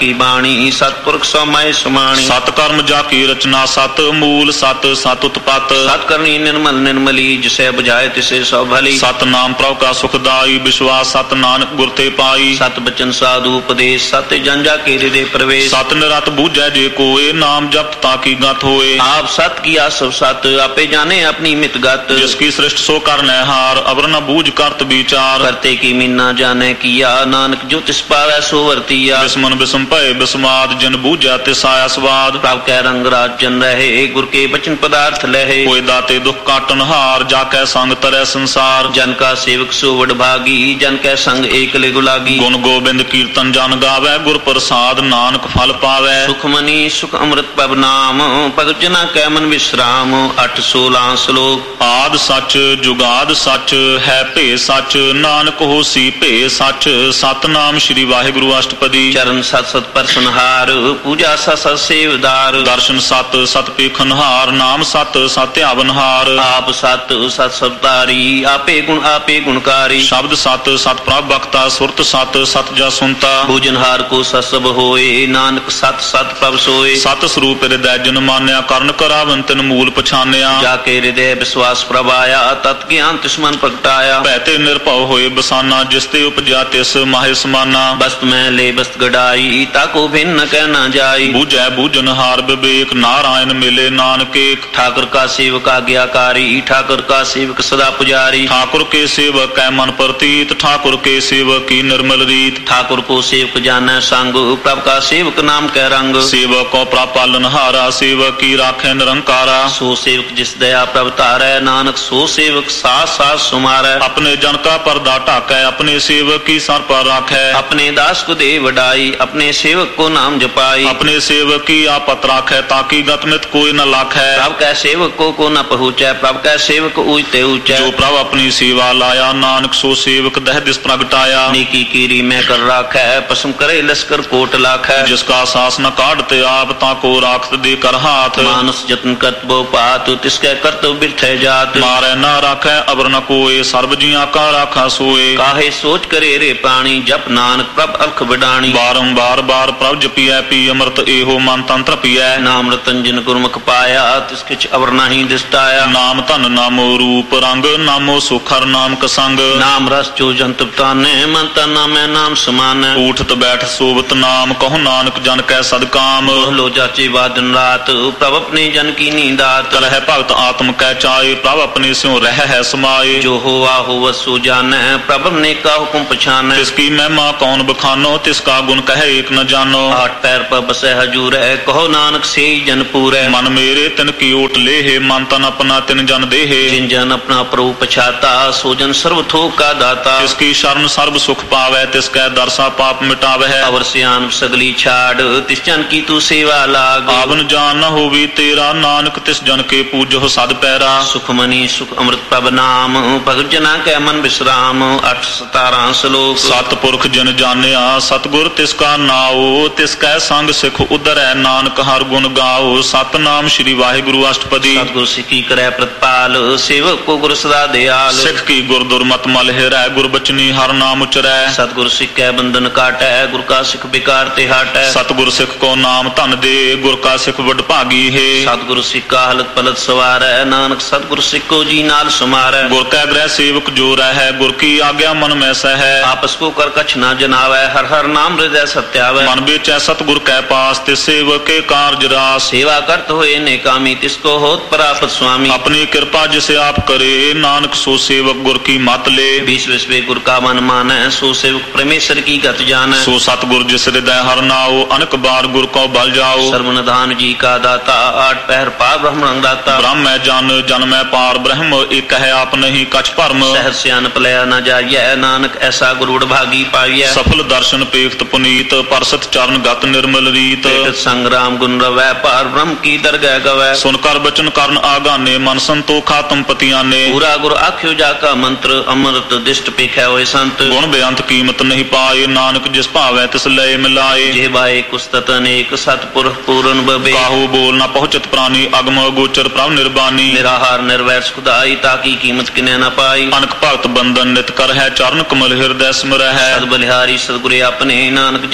ਕੀ ਬਾਣੀ ਸਤਿਪੁਰਖ ਸੋ ਮੈਂ ਸਮਾਣੀ ਸਤ ਕਰਮ ਜਾ ਕੀ ਰਚਨਾ ਸਤ ਮੂਲ ਸਤ ਸਤ ਉਤਪਤ ਸਤ ਕਰਨੀ ਨਿਰਮਲ ਨਿਰਮਲੀ ਜਿਸੇ ਬੁਝਾਏ ਤਿਸੇ ਸੋ ਭਲੀ ਸਤ ਨਾਮ ਪ੍ਰਭ ਕਾ ਸੁਖਦਾਈ ਵਿਸ਼ਵਾਸ ਸਤ ਨਾਨਕ ਗੁਰ ਤੇ ਪਾਈ ਸਤ ਬਚਨ ਸਾਧੂ ਉਪਦੇਸ਼ ਸਤ ਜਨ ਜਾ ਕੇ ਹਿਰਦੇ ਪ੍ਰਵੇਸ਼ ਸਤ ਨਿਰਤ ਬੂਝੈ ਜੇ ਕੋਏ ਨਾਮ ਜਪਤ ਤਾਂ ਕੀ ਗਤ ਹੋਏ ਆਪ ਸਤ ਕੀਆ ਸਭ ਸਤ ਆਪੇ ਜਾਣੇ ਆਪਣੀ ਮਿਤ ਗਤ ਜਿਸ ਕੀ ਸ੍ਰਿਸ਼ਟ ਸੋ ਕਰਨੈ ਹਾਰ ਅਵਰ ਨ ਬੂਝ ਕਰਤ ਵਿਚਾਰ ਕਰਤੇ ਕੀ ਮੀਨਾ ਜਾਣੇ ਕੀਆ ਨਾਨਕ ਜੋ ਤਿਸ ਪਾਵੈ ਸੋ ਵਰਤੀਆ ਬਿਸਮਨ ਬਿਸਮ ਭਏ ਬਿਸਮਾਦ ਜਿਨ ਬੂਝੈ ਤਿਸ ਆਇਆ ਸਵਾਦ ਪ੍ਰਭ ਕੈ ਰੰਗ ਰਾਜਨ ਰਹੇ ਗੁਰ ਕੇ ਬਚਨ ਪਦਾਰਥ ਲਹੇ ਕੋਇ ਦਾਤੇ ਦੁਖ ਕਾਟਨ ਹਾਰ ਜਾ ਕੈ ਸੰਗ ਤਰੈ ਸੰਸਾਰ ਜਨ ਕਾ ਸੇਵਕ ਸੋ ਵਡਭਾਗੀ ਜਨ ਕੈ ਸੰਗ ਏਕਲੇ ਗੁਲਾਗੀ ਗੁਣ ਗੋਬਿੰਦ ਕੀਰਤਨ ਜਨ ਗਾਵੈ ਗੁਰ ਪ੍ਰਸਾਦ ਨਾਨਕ ਫਲ ਪਾਵੈ ਸੁਖਮਨੀ ਸੁਖ ਅੰਮ੍ਰਿਤ ਪਵ ਨਾਮ ਭਗਤ ਜਨਾ ਕੈ ਮਨ ਵਿਸਰਾਮ ਅੱਠ ਸੋਲਾਂ ਸ਼ਲੋਕ ਆਦ ਸੱਚ ਜੁਗਾਦ ਸੱਚ ਹੈ ਭੇ ਸੱਚ ਨਾਨਕ ਹੋਸੀ ਭੇ ਸੱਚ ਸਤਨਾਮ ਸ੍ਰੀ ਵਾਹਿਗੁਰੂ ਅਸ਼ਟਪਦੀ ਚਰਨ ਸਤ ਸਤ ਪਰਸਨਹਾਰ ਪੂਜਾ ਸਤ ਸਤ ਸੇਵਦਾਰ ਦਰਸ਼ਨ ਸਤ ਸਤ ਪੇਖਨਹਾਰ ਨਾਮ ਸਤ ਸਤ ਧਿਆਵਨਹਾਰ ਆਪ ਸਤ ਸਤ ਸਬਦਾਰੀ ਆਪੇ ਗੁਣ ਆਪੇ ਗੁਣਕਾਰੀ ਸ਼ਬਦ ਸਤ ਸਤ ਪ੍ਰਭ ਬਖਤਾ ਸੁਰਤ ਸਤ ਸਤ ਜਾ ਸੁਨਤਾ ਭੋਜਨਹਾਰ ਕੋ ਸਤ ਸਭ ਹੋਏ ਨਾਨਕ ਸਤ ਸਤ ਪ੍ਰਭ ਸੋਏ ਸਤ ਸਰੂਪ ਹਿਰਦੈ ਜਨ ਮਾਨਿਆ ਕਰਨ ਕਰਾਵਨ ਤਿਨ ਮੂਲ ਪਛਾਨਿਆ ਜਾ ਕੇ ਹਿਰਦੇ ਵਿਸ਼ਵਾਸ ਪ੍ਰਭ ਆਇਆ ਤਤ ਗਿਆਨ ਤਿਸ ਮਨ ਪ੍ਰਗਟਾਇਆ ਭੈ ਤੇ ਨਿਰਭਉ ਹੋਏ ਬਸਾਨਾ ਜਿਸ ਤੇ ਉਪਜਾ ਤਿਸ ਮਾਹਿ ਸਮਾਨਾ ਬਸਤ ਮੈਂ ਲੈ ਬਸਤ ਗੜਾਈ ਤਾਕੋ ਭਿੰਨ ਨ ਕਹਿ ਨਾ ਜਾਈ ਬੂਝੈ ਬੂਝਨਹਾਰ ਵਿਵੇਕ ਨਾਰਾਇਣ ਮਿਲੇ ਨਾਨਕ ਏਕ ठाकुर का सेवक आज्ञाकारी ठाकुर का सेवक सदा पुजारी ठाकुर के सेवक कै मन प्रतीत ठाकुर के सेवक की निर्मल रीत ठाकुर को सेवक जानै संग प्रभ का सेवक नाम कै रंग सेवक को प्रभ पालनहारा सेवक की राखे निरंकारा सो सेवक जिस दया प्रभ तारै नानक सो सेवक साथ साथ सुमारै अपने जन का पर्दा ढाकै अपने सेवक की सर पर राखै अपने दास को दे वडाई अपने सेवक को नाम जपाई अपने सेवक की आपत राखै ताकि गतमित कोई न लाखै प्रभ कै सेवक को को न पहुँचै प्रभ कै सेवक ऊंचते ऊंचै जो प्रभ अपनी सेवा लाया नानक सो सेवक दह दिस प्रगटाया नीकी कीरी मैं कर राखै पसम करे लश्कर कोट लाखै जिसका सास न काटते आप ताको राखत दे कर हाथ मानस जतन करत बो पात तिसकै करत बिरथै जात मारै न राखै अबर न कोय सर्व जिया का राखा सोए काहे सोच करे रे प्राणी जप नानक प्रभ अलख बिडाणी बारंबार बार प्रभ जपियै पी अमृत एहो मन तंत्र पियै नाम रतन जिन गुरमुख पाया तिस किछ अवर नाही दिसटाया नाम धन नामो रूप रंग नामो सुखर नाम कसंग नाम रस जो जंत ताने मन तन नामै नाम समान उठत बैठ सोबत नाम कहो नानक जन कै सदकाम लो जाचे वा दिन रात प्रभ अपने जन की नींदात करह भगत आत्म कै चाए प्रभ अपने स्यों रह है समाये जो होवा होवत सो जानै प्रभ ने का हुक्म पछानै तिसकी महिमा कौन बखानो तिसका गुण कहे एक न जानो आठ पैर पर बसै हजूर है कहो नानक से जन पूरै मन मेरे तिन की ओट ले हे मन तन अपना तिन जन दे हे जिन जन अपना प्रभु पछाता सो जन सर्व थोक का दाता तिसकी शरण सर्व सुख पावै तिसकै दरसा पाप मिटावै अवर सियान सगली छाड़ तिस जन की तू सेवा लाग आवन जान न होवी तेरा नानक तिस जन के पूजो सद पैरा सुखमनी सुख अमृत प्रभ नाम भगत जना कै मन विश्राम अठ सतारा श्लोक सतपुरख जिन जानिया सतगुर तिसका नाओ तिसकै संग सिख उदरै नानक हर गुण गाओ सतनाम श्री वाहिगुरु अष्टपदी सतगुर सिखी करै प्रतिपाल सेवक को गुर सदा दयाल सिख की गुर दुर्मत मल हिरै गुर बचनी हर नाम उचरै सतगुर सिख कै बंधन काटै गुर का सिख बिकार ते हटै सतगुर सिख को नाम धन दे गुर का सिख वड भागी है सतगुर सिख का हलत पलत सवारै नानक सतगुर सिख को जी नाल समारै गुर कै ग्रह सेवक जो रहै गुर की आज्ञा मन में सह आपस को कर कछ न जनावै हर हर नाम हृदय सत्यावै मन बेचै सतगुर कै पास ते सेवक के कारज रास सेवा करत होए नेकामी तिसको होत परापत स्वामी अपनी कृपा जिसे आप करे नानक सो सेवक गुर की मत ले विश्व विश्व गुर का मन मानै सो सेवक परमेश्वर की गत जानै सो सतगुर जिस हृदय हर नाओ अनक बार गुर को बल जाओ सर्वनिधान जी का दाता आठ पहर पार ब्रह्म रंगदाता ब्रह्म है जन जन में पार ब्रह्म एक है आप नहीं कछ भरम सहज सियान पलया न जाइए नानक ऐसा गुरुड़ भागी पाइए सफल दर्शन पेख्त पुनीत परसत चरण गत निर्मल रीत संग्राम गुण रवै पार ब्रह्म की दरगह गवै सुनकर बचन करन आगाने मन संतोखा तुम पतियाने पूरा गुर आख्यो जाका मंत्र अमृत दिष्ट पेखै होए संत गुण बेअंत कीमत नहीं पाए नानक जिस भावै तिस लय मिलाए जेबाए कुस्तत अनेक सतपुरख पूरन बबे काहू बोल न पहुंचत प्राणी अगम गोचर प्रभ निर्बानी निराहार निर्वैर सुखदाई ताकी कीमत किने न पाई अनक भगत बंधन नित कर है चरण कमल हृदय स्मर है सद बलिहारी सदगुरे अपने नानक जिस पर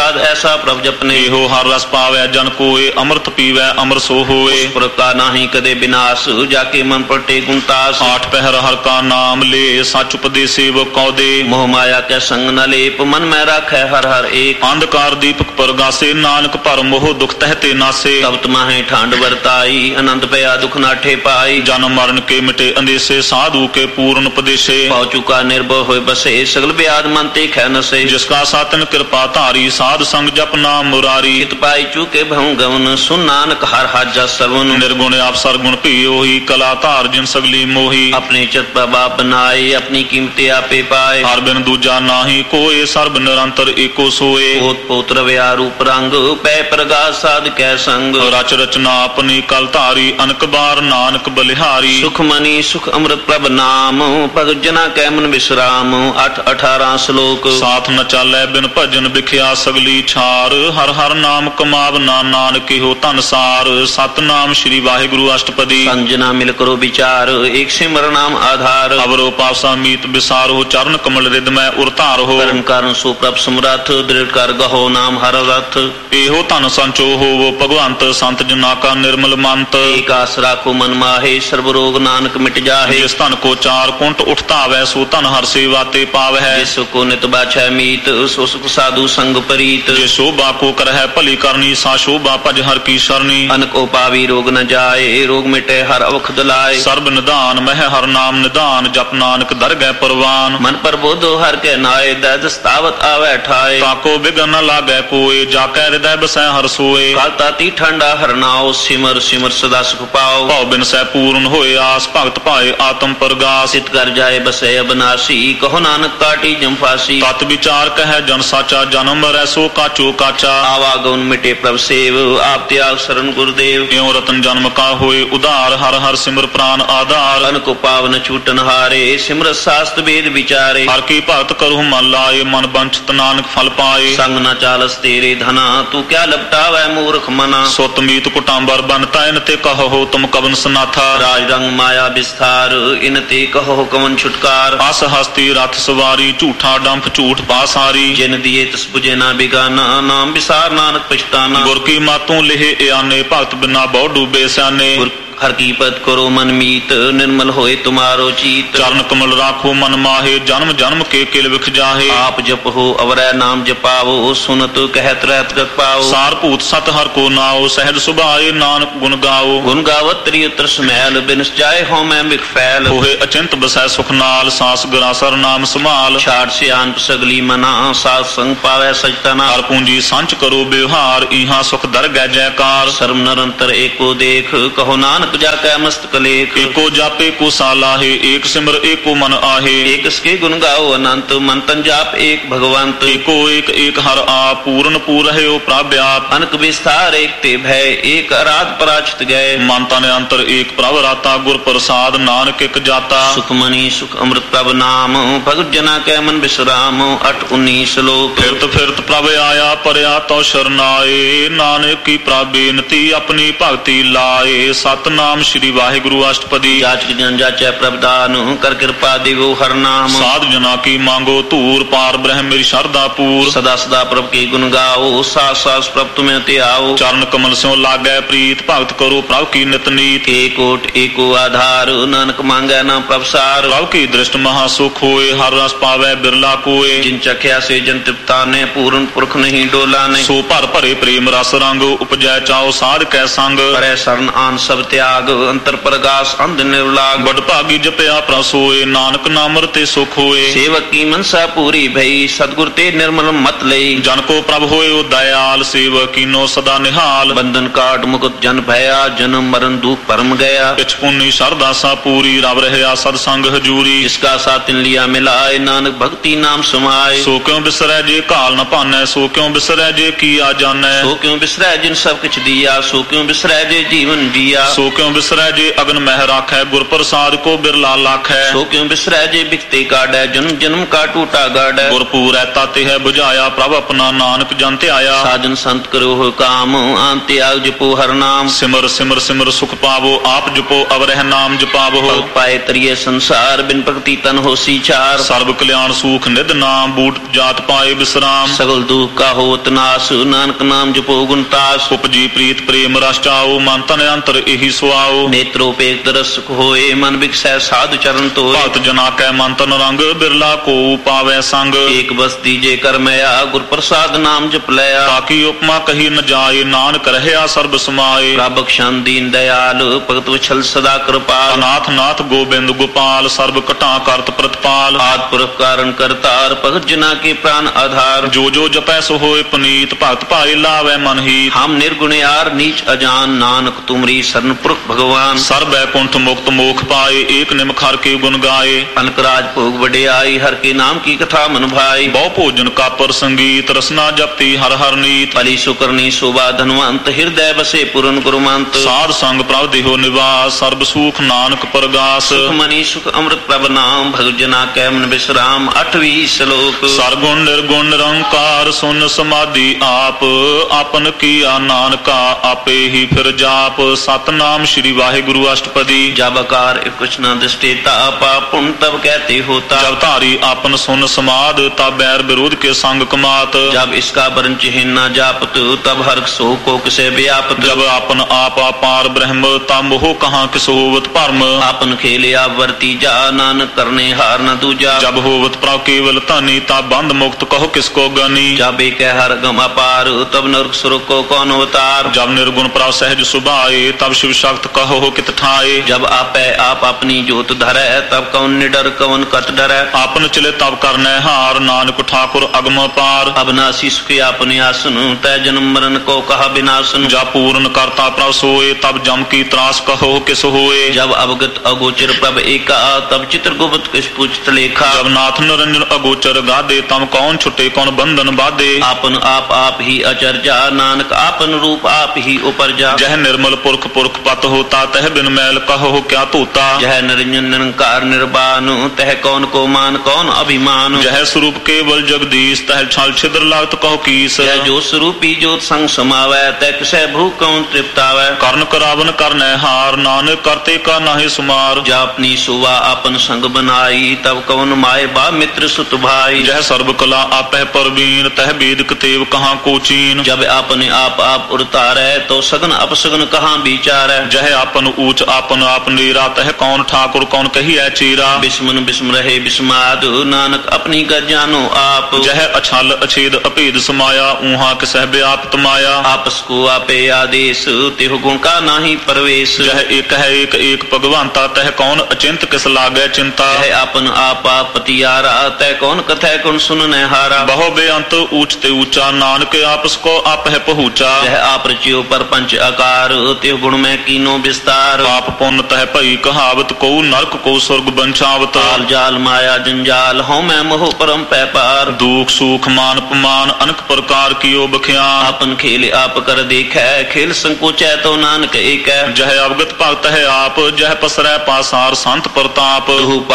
साध ऐसा प्रभ जपने। ਇਹੋ ਹਰ ਰਸ ਪਾਵੈ ਜਨ ਕੋਏ ਅੰਮ੍ਰਿਤ ਪੀਵੈ ਅਮਰ ਸੋ ਹੋਏ। उस प्रकार नाही कदे विनाश जाके मन पलटे गुणतास। ਆਠ ਪਹਿਰ ਹਰ ਕਾ ਨਾਮ ਲੇ ਸੱਚ ਉਪਦੇਸ ਸੇਵਕ ਕਉ ਦੇ। मोह माया के संग न लेप मन में राखै हर हर एक। ਅੰਧਕਾਰ ਦੀਪਕ ਪ੍ਰਗਾਸੇ ਨਾਨਕ ਭਰ ਮੋਹ ਦੁਖ ਤਹਿ ਤੇ ਨਾਸੇ। तब तुम्हें ठांड वर्ताई अनंत पया दुख नाठे पाई। ਜਨਮ ਮਰਨ ਕੇ ਮਿਟੇ ਅੰਦੇਸੇ ਸਾਧੂ ਕੇ ਪੂਰਨ ਉਪਦੇਸੇ। पाव चुका निर्भय होय बसे सगल ब्याद मन ते खै नसे। ਜਿਸ ਕਾ ਸਾਤਨ ਕਿਰਪਾ ਧਾਰੀ ਸਾਧ ਸੰਗ ਜਪ ਨਾਮ ਮੁਰਾਰੀ। चित पाई चुके भऊ गवन सुन नानक हर हाजा सरवन। ਨਿਰਗੁਣ ਆਪ ਸਰਗੁਣ ਭੀ ਉਹੀ ਕਲਾ ਧਾਰ ਜਿਨ ਸਗਲੀ ਮੋਹੀ। अपने चित बाप बनाए अपनी कीमते आपे पाए। ਹਰ ਬਿਨ ਦੂਜਾ ਨਾਹੀ ਕੋਏ ਸਰਬ ਨਿਰੰਤਰ ਏਕੋ ਸੋਏ। पोत पोत्र व्या रूप रंग पै प्रगास साध कै संग। ਰਚ ਰਚਨਾ ਆਪਣੀ ਕਲ ਧਾਰੀ ਅਨਕ ਬਾਰ ਨਾਨਕ ਬਲਿਹਾਰੀ। सुख मनी सुख अमृत प्रभ नाम भगत जना कै मन विश्राम। अठ अठारह श्लोक। ਸਾਥ ਨ ਚਾਲੈ ਬਿਨ ਭਜਨ ਵਿਖਿਆ ਸਗਲੀ ਛਾਰ। ਹਰ ਹਰ ਨਾਮ ਕਮਾਵਨਾ ਨਾਨਕ ਇਹੋ ਧਨਸਾਰ। ਸਤਨਾਮ ਸ੍ਰੀ ਵਾਹਿਗੁਰੂ ਅਸ਼ਟਪਦੀ। संजना मिल करो विचार एक सिमर नाम आधार। ਅਵਰੋ ਪਾਸਾ ਮੀਤ ਵਿਸਾਰੋ ਚਰਨ ਕਮਲ ਰਿਦ ਮੈਂ ਉਰ ਧਾਰੋ। कर्म कारण सो प्रभ समरथ दृढ़ कर गहो नाम हर रथ। ਇਹੋ ਧਨ ਸੰਚੋ ਹੋਵੋ ਭਗਵੰਤ ਸੰਤ ਜਨਾ ਕਾ ਨਿਰਮਲ ਮੰਤ। एक आस राखो मन माहे सर्व रोग नानक मिट जाहे। ਜਿਸ ਧਨ ਕੋ ਚਾਰ ਕੁੰਟ ਉਠਤਾਵੈ ਸੋ ਧਨ ਹਰ ਸੇਵਾ ਤੇ ਪਾਵੈ। जिस को नित बाछै मीत सो सुख साधु संग परीत। ਜੇ ਸ਼ੋਭਾ ਕੋ ਕਰਹਿ ਭਲੀ ਕਰਨੀ ਸਾ ਸ਼ੋਭਾ ਭਜ ਹਰ ਕੀ ਸ਼ਰਣੀ। अनको पावी रोग न जाए रोग मिटे हर अवख दलाए। ਸਰਬ ਨਿਧਾਨ ਮਹਿ ਹਰ ਨਾਮ ਨਿਧਾਨ ਜਪ ਨਾਨਕ ਦਰਗਹਿ ਪਰਵਾਨ। मन पर बोधो हर के नाए दस तावत आवे ठाए। ਤਾਕੋ ਬਿਗਨ ਨ ਲਾਗੈ ਕੋਏ ਜਾ ਕੈ ਹਿਰਦੈ ਬਸੈ ਹਰ ਸੋਏ। काल ताती ठंडा हर नाओ सिमर सिमर सदा सुख पाओ। ਭਉ ਬਿਨ ਸੈ ਪੂਰਨ ਹੋਏ ਆਸ भगत पाए आत्म प्रगास। सित कर जाए बसे अबनासी कहो नानक काटी जम फासी। तत् विचार कह जन साचा जन्म रैसो काचो काचा। आवागमन मिटे प्रभ सेव आप त्याग शरण गुरुदेव। एवं रतन जन्म का होए उदार हर हर सिमर प्राण आधार। अन को पावन छूटन हारे सिमर शास्त्र वेद विचारे। हर की भगत करो मन लाए मन बंचित नानक फल पाए। संग न चालस तेरे धना तू क्या लपटावै मूर्ख मना। सुत मीत कुटांबर बनता इन ते कहो तुम कवन सनाथा। राज रंग माया विस्तार इन ते कहो कवन छुटकार। अस हस्ती रथ सवारी झूठा डंफ झूठ पासारी। जिन दिए तस बुझे ना बिगाना नाम विसार नानक पछताना। गुर की मातों लिहे याने भगत बिना बहु डूबे स्याने। हर की पद करो मन मीत निर्मल होए तुम्हारो चीत। चरण कमल राखो मन माहे जन्म जन्म के किल विख जाहे। आप जप हो अवरै नाम जपाओ सुनत कहत रहत गत पाओ। सार भूत सत हर को नाओ सहज सुभाए नानक गुण गाओ। गुण गावत त्रियत्र समैल बिन जाए हो मैं बिख फैल। होए अचिंत बसै सुख नाल सांस गरासर नाम संभाल। छाड़ सियान सगली मना साध संग पावै सचतना। हर पूंजी संच करो व्यवहार इहा सुख दरगह जयकार। सर्व निरंतर एको देख कहो नानक जाकै मस्तक लेख। एको जापे को सालाहे एक सिमर एको मन आहे। एक इसके गुण गाओ अनंत मन तन जाप एक भगवंत। एको एक एक हर आप पूर्ण पूर है ओ प्राव्याप। अनक विस्तार एक ते भय एक अराध पराचित गए। मन तन अंतर एक प्रभ राता गुर प्रसाद नानक एक जाता। सुख मनी सुख अमृत प्रभ नाम भगत जना कै मन विश्राम। अठ उन्नीस श्लोक। फिरत फिरत प्रभ आया परया तो शरनाए। नानक की प्राबेनती अपनी भक्ति लाए। सतनाम नाम श्री वाहिगुरु अष्टपदी। जाचक जन जाचै प्रभदान कर कृपा दिवो हर नाम। साध जना की मांगो तूर पार ब्रह्म मेरी श्रद्धा पूर। सदा सदा प्रभ के गुण गाओ सास सास प्रभ तुम्हें ते आओ। चरण कमल स्यों लागै प्रीत भगत करो प्रभ की नित नीत। एक ओट एको आधार नानक मांगै ना प्रभ सार। प्रभ की दृष्ट महासुख होए हर रस पावै बिरला कोय। जिन चख्या से जन तृप्ता ने पूर्ण पुरख नहीं डोला ने। सो भर भरे प्रेम रस रंग उपजै चाओ साध कै संग। परै शरण आन सब त्याग अंतर प्रगास अंध निर्लाग। बड़ भागी जपया प्रभ सोए नानक नाम रते सुख होए। सेवक की मनसा पूरी भई सतगुर ते निर्मल मत लई। जन को प्रभ होए ओ दयाल सेवक कीनो सदा निहाल। बंधन काट मुकुट जन भया जन्म मरण दुख परम गया। पिछ पुन्नी श्रद्धा सा पूरी रब रहया सत्संग हजूरी। जिसका साथ लिया मिलाए नानक भक्ति नाम समाए। सो क्यों बिसरै जे काल न पानै सो क्यों बिसरै जे किया जानै। सो क्यों बिसरै जिन सब कुछ दिया सो क्यों बिसरै जे जीवन जिया। सो ਕਿਉ ਬਿਸਰੈ ਜੇ ਅਗਨ ਮਹਿ ਰਾਖੈ ਗੁਰ ਪ੍ਰਸਾਦ ਕੋ ਬਿਰਲਾ ਲਾਖੈ ਸੋ ਕਿਉ ਬਿਸਰੈ ਜੇ ਬਿਖਤੇ ਕਾਢੈ ਜਨਮ ਜਨਮ ਕਾ ਟੂਟਾ ਗਾਢੈ ਗੁਰ ਪੂਰੈ ਤਾਤੇ ਹੈ 부ਝਾਇਆ ਪ੍ਰਭ ਆਪਣਾ ਨਾਨਕ ਜਨ ਧਿਆਇਆ ਸਾਜਨ ਸੰਤ ਕਰੋ ਹੋ ਕਾਮ ਅੰਤ ਤਿਆਗ ਜਪੋ ਹਰ ਨਾਮ ਸਿਮਰ ਸਿਮਰ ਸਿਮਰ ਸੁਖ ਪਾਵੋ ਆਪ ਜਪੋ ਅਵਰਹਿ ਨਾਮ ਜਪਾਵੋ ਭਗਤ ਪਾਏ ਤਰੀਏ ਸੰਸਾਰ ਬਿਨ ਭਗਤੀ ਤਨ ਹੋਸੀ ਚਾਰ ਸਰਬ ਕਲਿਆਣ ਸੂਖ ਨਿਧ ਨਾਮ ਬੂਟ ਜਾਤ ਪਾਏ ਬਿਸਰਾਮ ਸਗਲ ਦੁਖ ਕਾ ਹੋਤ ਨਾਸ ਨਾਨਕ ਨਾਮ ਜਪੋ ਗੁਣ ਤਾਸ ਉਪਜੀ ਪ੍ਰੀਤ ਪ੍ਰੇਮ ਰਸ ਚਾਓ ਮਨ ਤਨ ਅੰਤਰ ਇਹੀ ਸੁਆਓ ਨੇਤਰੋ ਪੇਖ ਦਰਸ ਸੁਖ ਹੋਏ ਮਨ ਬਿਕਸੈ ਸਾਧੁ ਚਰਨ ਤੋਏ ਭਗਤ ਜਨਾ ਕੈ ਮਨ ਤਨ ਰੰਗ ਬਿਰਲਾ ਕੋ ਪਾਵੈ ਸੰਗ ਏਕ ਬਸਤੀ ਜੇ ਕਰਮਿਆ ਗੁਰ ਪ੍ਰਸਾਦ ਨਾਮ ਜਪ ਲਿਆ ਤਾਕੀ ਉਪਮਾ ਕਹੀ ਨ ਜਾਏ ਨਾਨਕ ਰਹਿਆ ਸਰਬ ਸਮਾਏ ਪ੍ਰਭ ਬਖਸ਼ੰ ਦੀਨ ਦਇਆਲ ਭਗਤ ਵਛਲ ਸਦਾ ਕਿਰਪਾਲ ਅਨਾਥ ਨਾਥ ਗੋਬਿੰਦ ਗੋਪਾਲ ਸਰਬ ਘਟਾ ਕਰਤ ਪ੍ਰਤਪਾਲ ਆਦ ਪੁਰਖ ਕਾਰਨ ਕਰਤਾਰ ਭਗਤ ਜਨਾ ਕੇ ਪ੍ਰਾਨ ਆਧਾਰ ਜੋ ਜੋ ਜਪੈ ਸੋ ਹੋਏ ਪੁਨੀਤ ਭਗਤ ਭਾਏ ਲਾਵੈ ਮਨ ਹੀ ਹਮ ਨਿਰਗੁਣ ਯਾਰ ਨੀਚ ਅਜਾਨ ਨਾਨਕ ਤੁਮਰੀ ਸਰਨ ਪੁਰਖ ਭਗਵਾਨ ਸਰਬੈ ਕੁੰਠ ਮੁਕਤ ਮੋਖ ਪਾਏ ਏਕ ਨਿਮਖ ਹਰ ਕੇ ਗੁਣ ਗਾਏ ਅਨਕ ਰਾਜ ਭੋਗ ਵਡਿਆਈ ਹਰ ਕੇ ਨਾਮ ਕੀ ਕਥਾ ਮਨ ਭਾਈ ਬਹੁ ਭੋਜਨ ਕਾਪਰ ਸੰਗੀਤ ਰਸਨਾ ਜਪਤੀ ਹਰ ਹਰ ਨੀਤ ਭਲੀ ਸੁਕਰਨੀ ਸੋਭਾ ਧਨਵੰਤ ਹਿਰਦੈ ਬਸੇ ਪੂਰਨ ਗੁਰਮੰਤ ਸਾਧ ਸੰਗ ਪ੍ਰਭ ਦੇਹੋ ਨਿਵਾਸ ਸਰਬ ਸੂਖ ਨਾਨਕ ਪਰਗਾਸ ਸੁਖ ਮਨੀ ਸੁਖ ਅੰਮ੍ਰਿਤ ਪ੍ਰਭ ਨਾਮ ਭਗਤ ਜਨਾ ਕੈ ਮਨ ਬਿਸਰਾਮ ਅਠਵੀਂ ਸ਼ਲੋਕ ਸਰਗੁਣ ਨਿਰਗੁਣ ਨਿਰੰਕਾਰ ਸੁਨ ਸਮਾਧੀ ਆਪ ਆਪਨ ਕੀਆ ਨਾਨਕਾ ਆਪੇ ਹੀ ਫਿਰ ਜਾਪ ਸਤਨਾਮ ਸ੍ਰੀ ਵਾਹਿਗੁਰੂ ਅਸ਼ਟਪਦੀ ਜਬ ਆਕਾਰ ਇਕ ਕੁਛ ਨ ਦਿਸਤੇ ਤਾਪਾ ਪੁਨ ਤਬ ਕਹਤੇ ਹੋਤਾ ਜਬ ਧਾਰੀ ਆਪਨ ਸੁਨ ਸਮਾਦ ਤਬ ਬੈਰ ਵਿਰੋਧ ਕੇ ਸੰਗ ਕਮਾਤ जब इसका बरन चिन्ह न जापत तब हर सो को किसे व्यापत जब आपन आप अपार ब्रह्म तब मोह कहाँ किस होवत भरम आपन खेलिया वर्ती जा नानक करने हार न दूजा जब होवत प्रभ केवल धनी तब बंद मुक्त कहो किसको गनी जब एक हर गम अपार तब नरक सुर को कौन अवतार जब निर्गुण प्रभ सहज सुभाए तब शिव शक्त कहो कित ठाए जब आपे आप अपनी जोत धरै तब कौन निडर कौन कत डरै आपन चले तब करने हार नानक ठाकुर अगम पार अबनासी सुख अपने आसन तय जन्म मरण को कहा विनाशन जब पूर्ण करता प्रभ सोए तब जम की त्रास कहो किस होए जब अवगत अगोचर प्रभ एका तब चित्र गुप्त किस पूछत लेखा जब नाथ निरंजन अगोचर गादे तब कौन छुटे कौन बंधन बाधे आपन आप आप ही अचरजा नानक आपन रूप आप ही उपरजा जह निर्मल पुरख पुरख पत होता तह बिन मैल कहो क्या तोता जह निरंजन निरंकार निर्वाण तह कौन को मान कौन अभिमान जह स्वरूप केवल जगदीश तह छल छिद्र लागत कहो कीस जह जो स्वरूपी जोत संग समावै तह किसै भू कौन तृप्तावै कर्ण करावन करने हार नानक करते का नाहि सुमार जा अपनी सुवा अपन संग बनाई तब कौन माए बा मित्र सुत भाई जह सर्व कला आपह परवीन तह वेदिक तेव कहाँ को चीन जब अपने आप आप उड़तारै तो सगन अपसगन कहाँ विचारै जह आपन ऊंच आपन आप नीरा तह कौन ठाकुर कौन कहिए चीरा बिस्मन बिस्म रहे बिस्माद नानक अपनी गज जानो आप जह अछल अछेद अभेद समाया ऊहा किसह व्याप्त माया आपस को आपे आदेश तिहु गुण का नाही परवेश जह एक है एक एक भगवंता तह कौन अचिंत किस लागे चिंता जह आपन आपा पतियारा तह कौन कथै कौन सुनने हारा बहु बेअंत ऊंचते ऊंचा नानक आपस को आप है पहुँचा जह आप रचियो पर पंच आकार तिहु गुण में कीनो विस्तार पाप पुण्य तह भई कहावत को नरक को स्वर्ग बंचावत ताल जाल माया जंजाल हौ मैं मोह परम पैपार दुख सुख मान अपमान अनेक प्रकार कियो बख्यान आपन खेल आप कर देखै खेल संकोचै तो नानक एक जह अवगत भगत है आप जह पसरै पासार संत प्रताप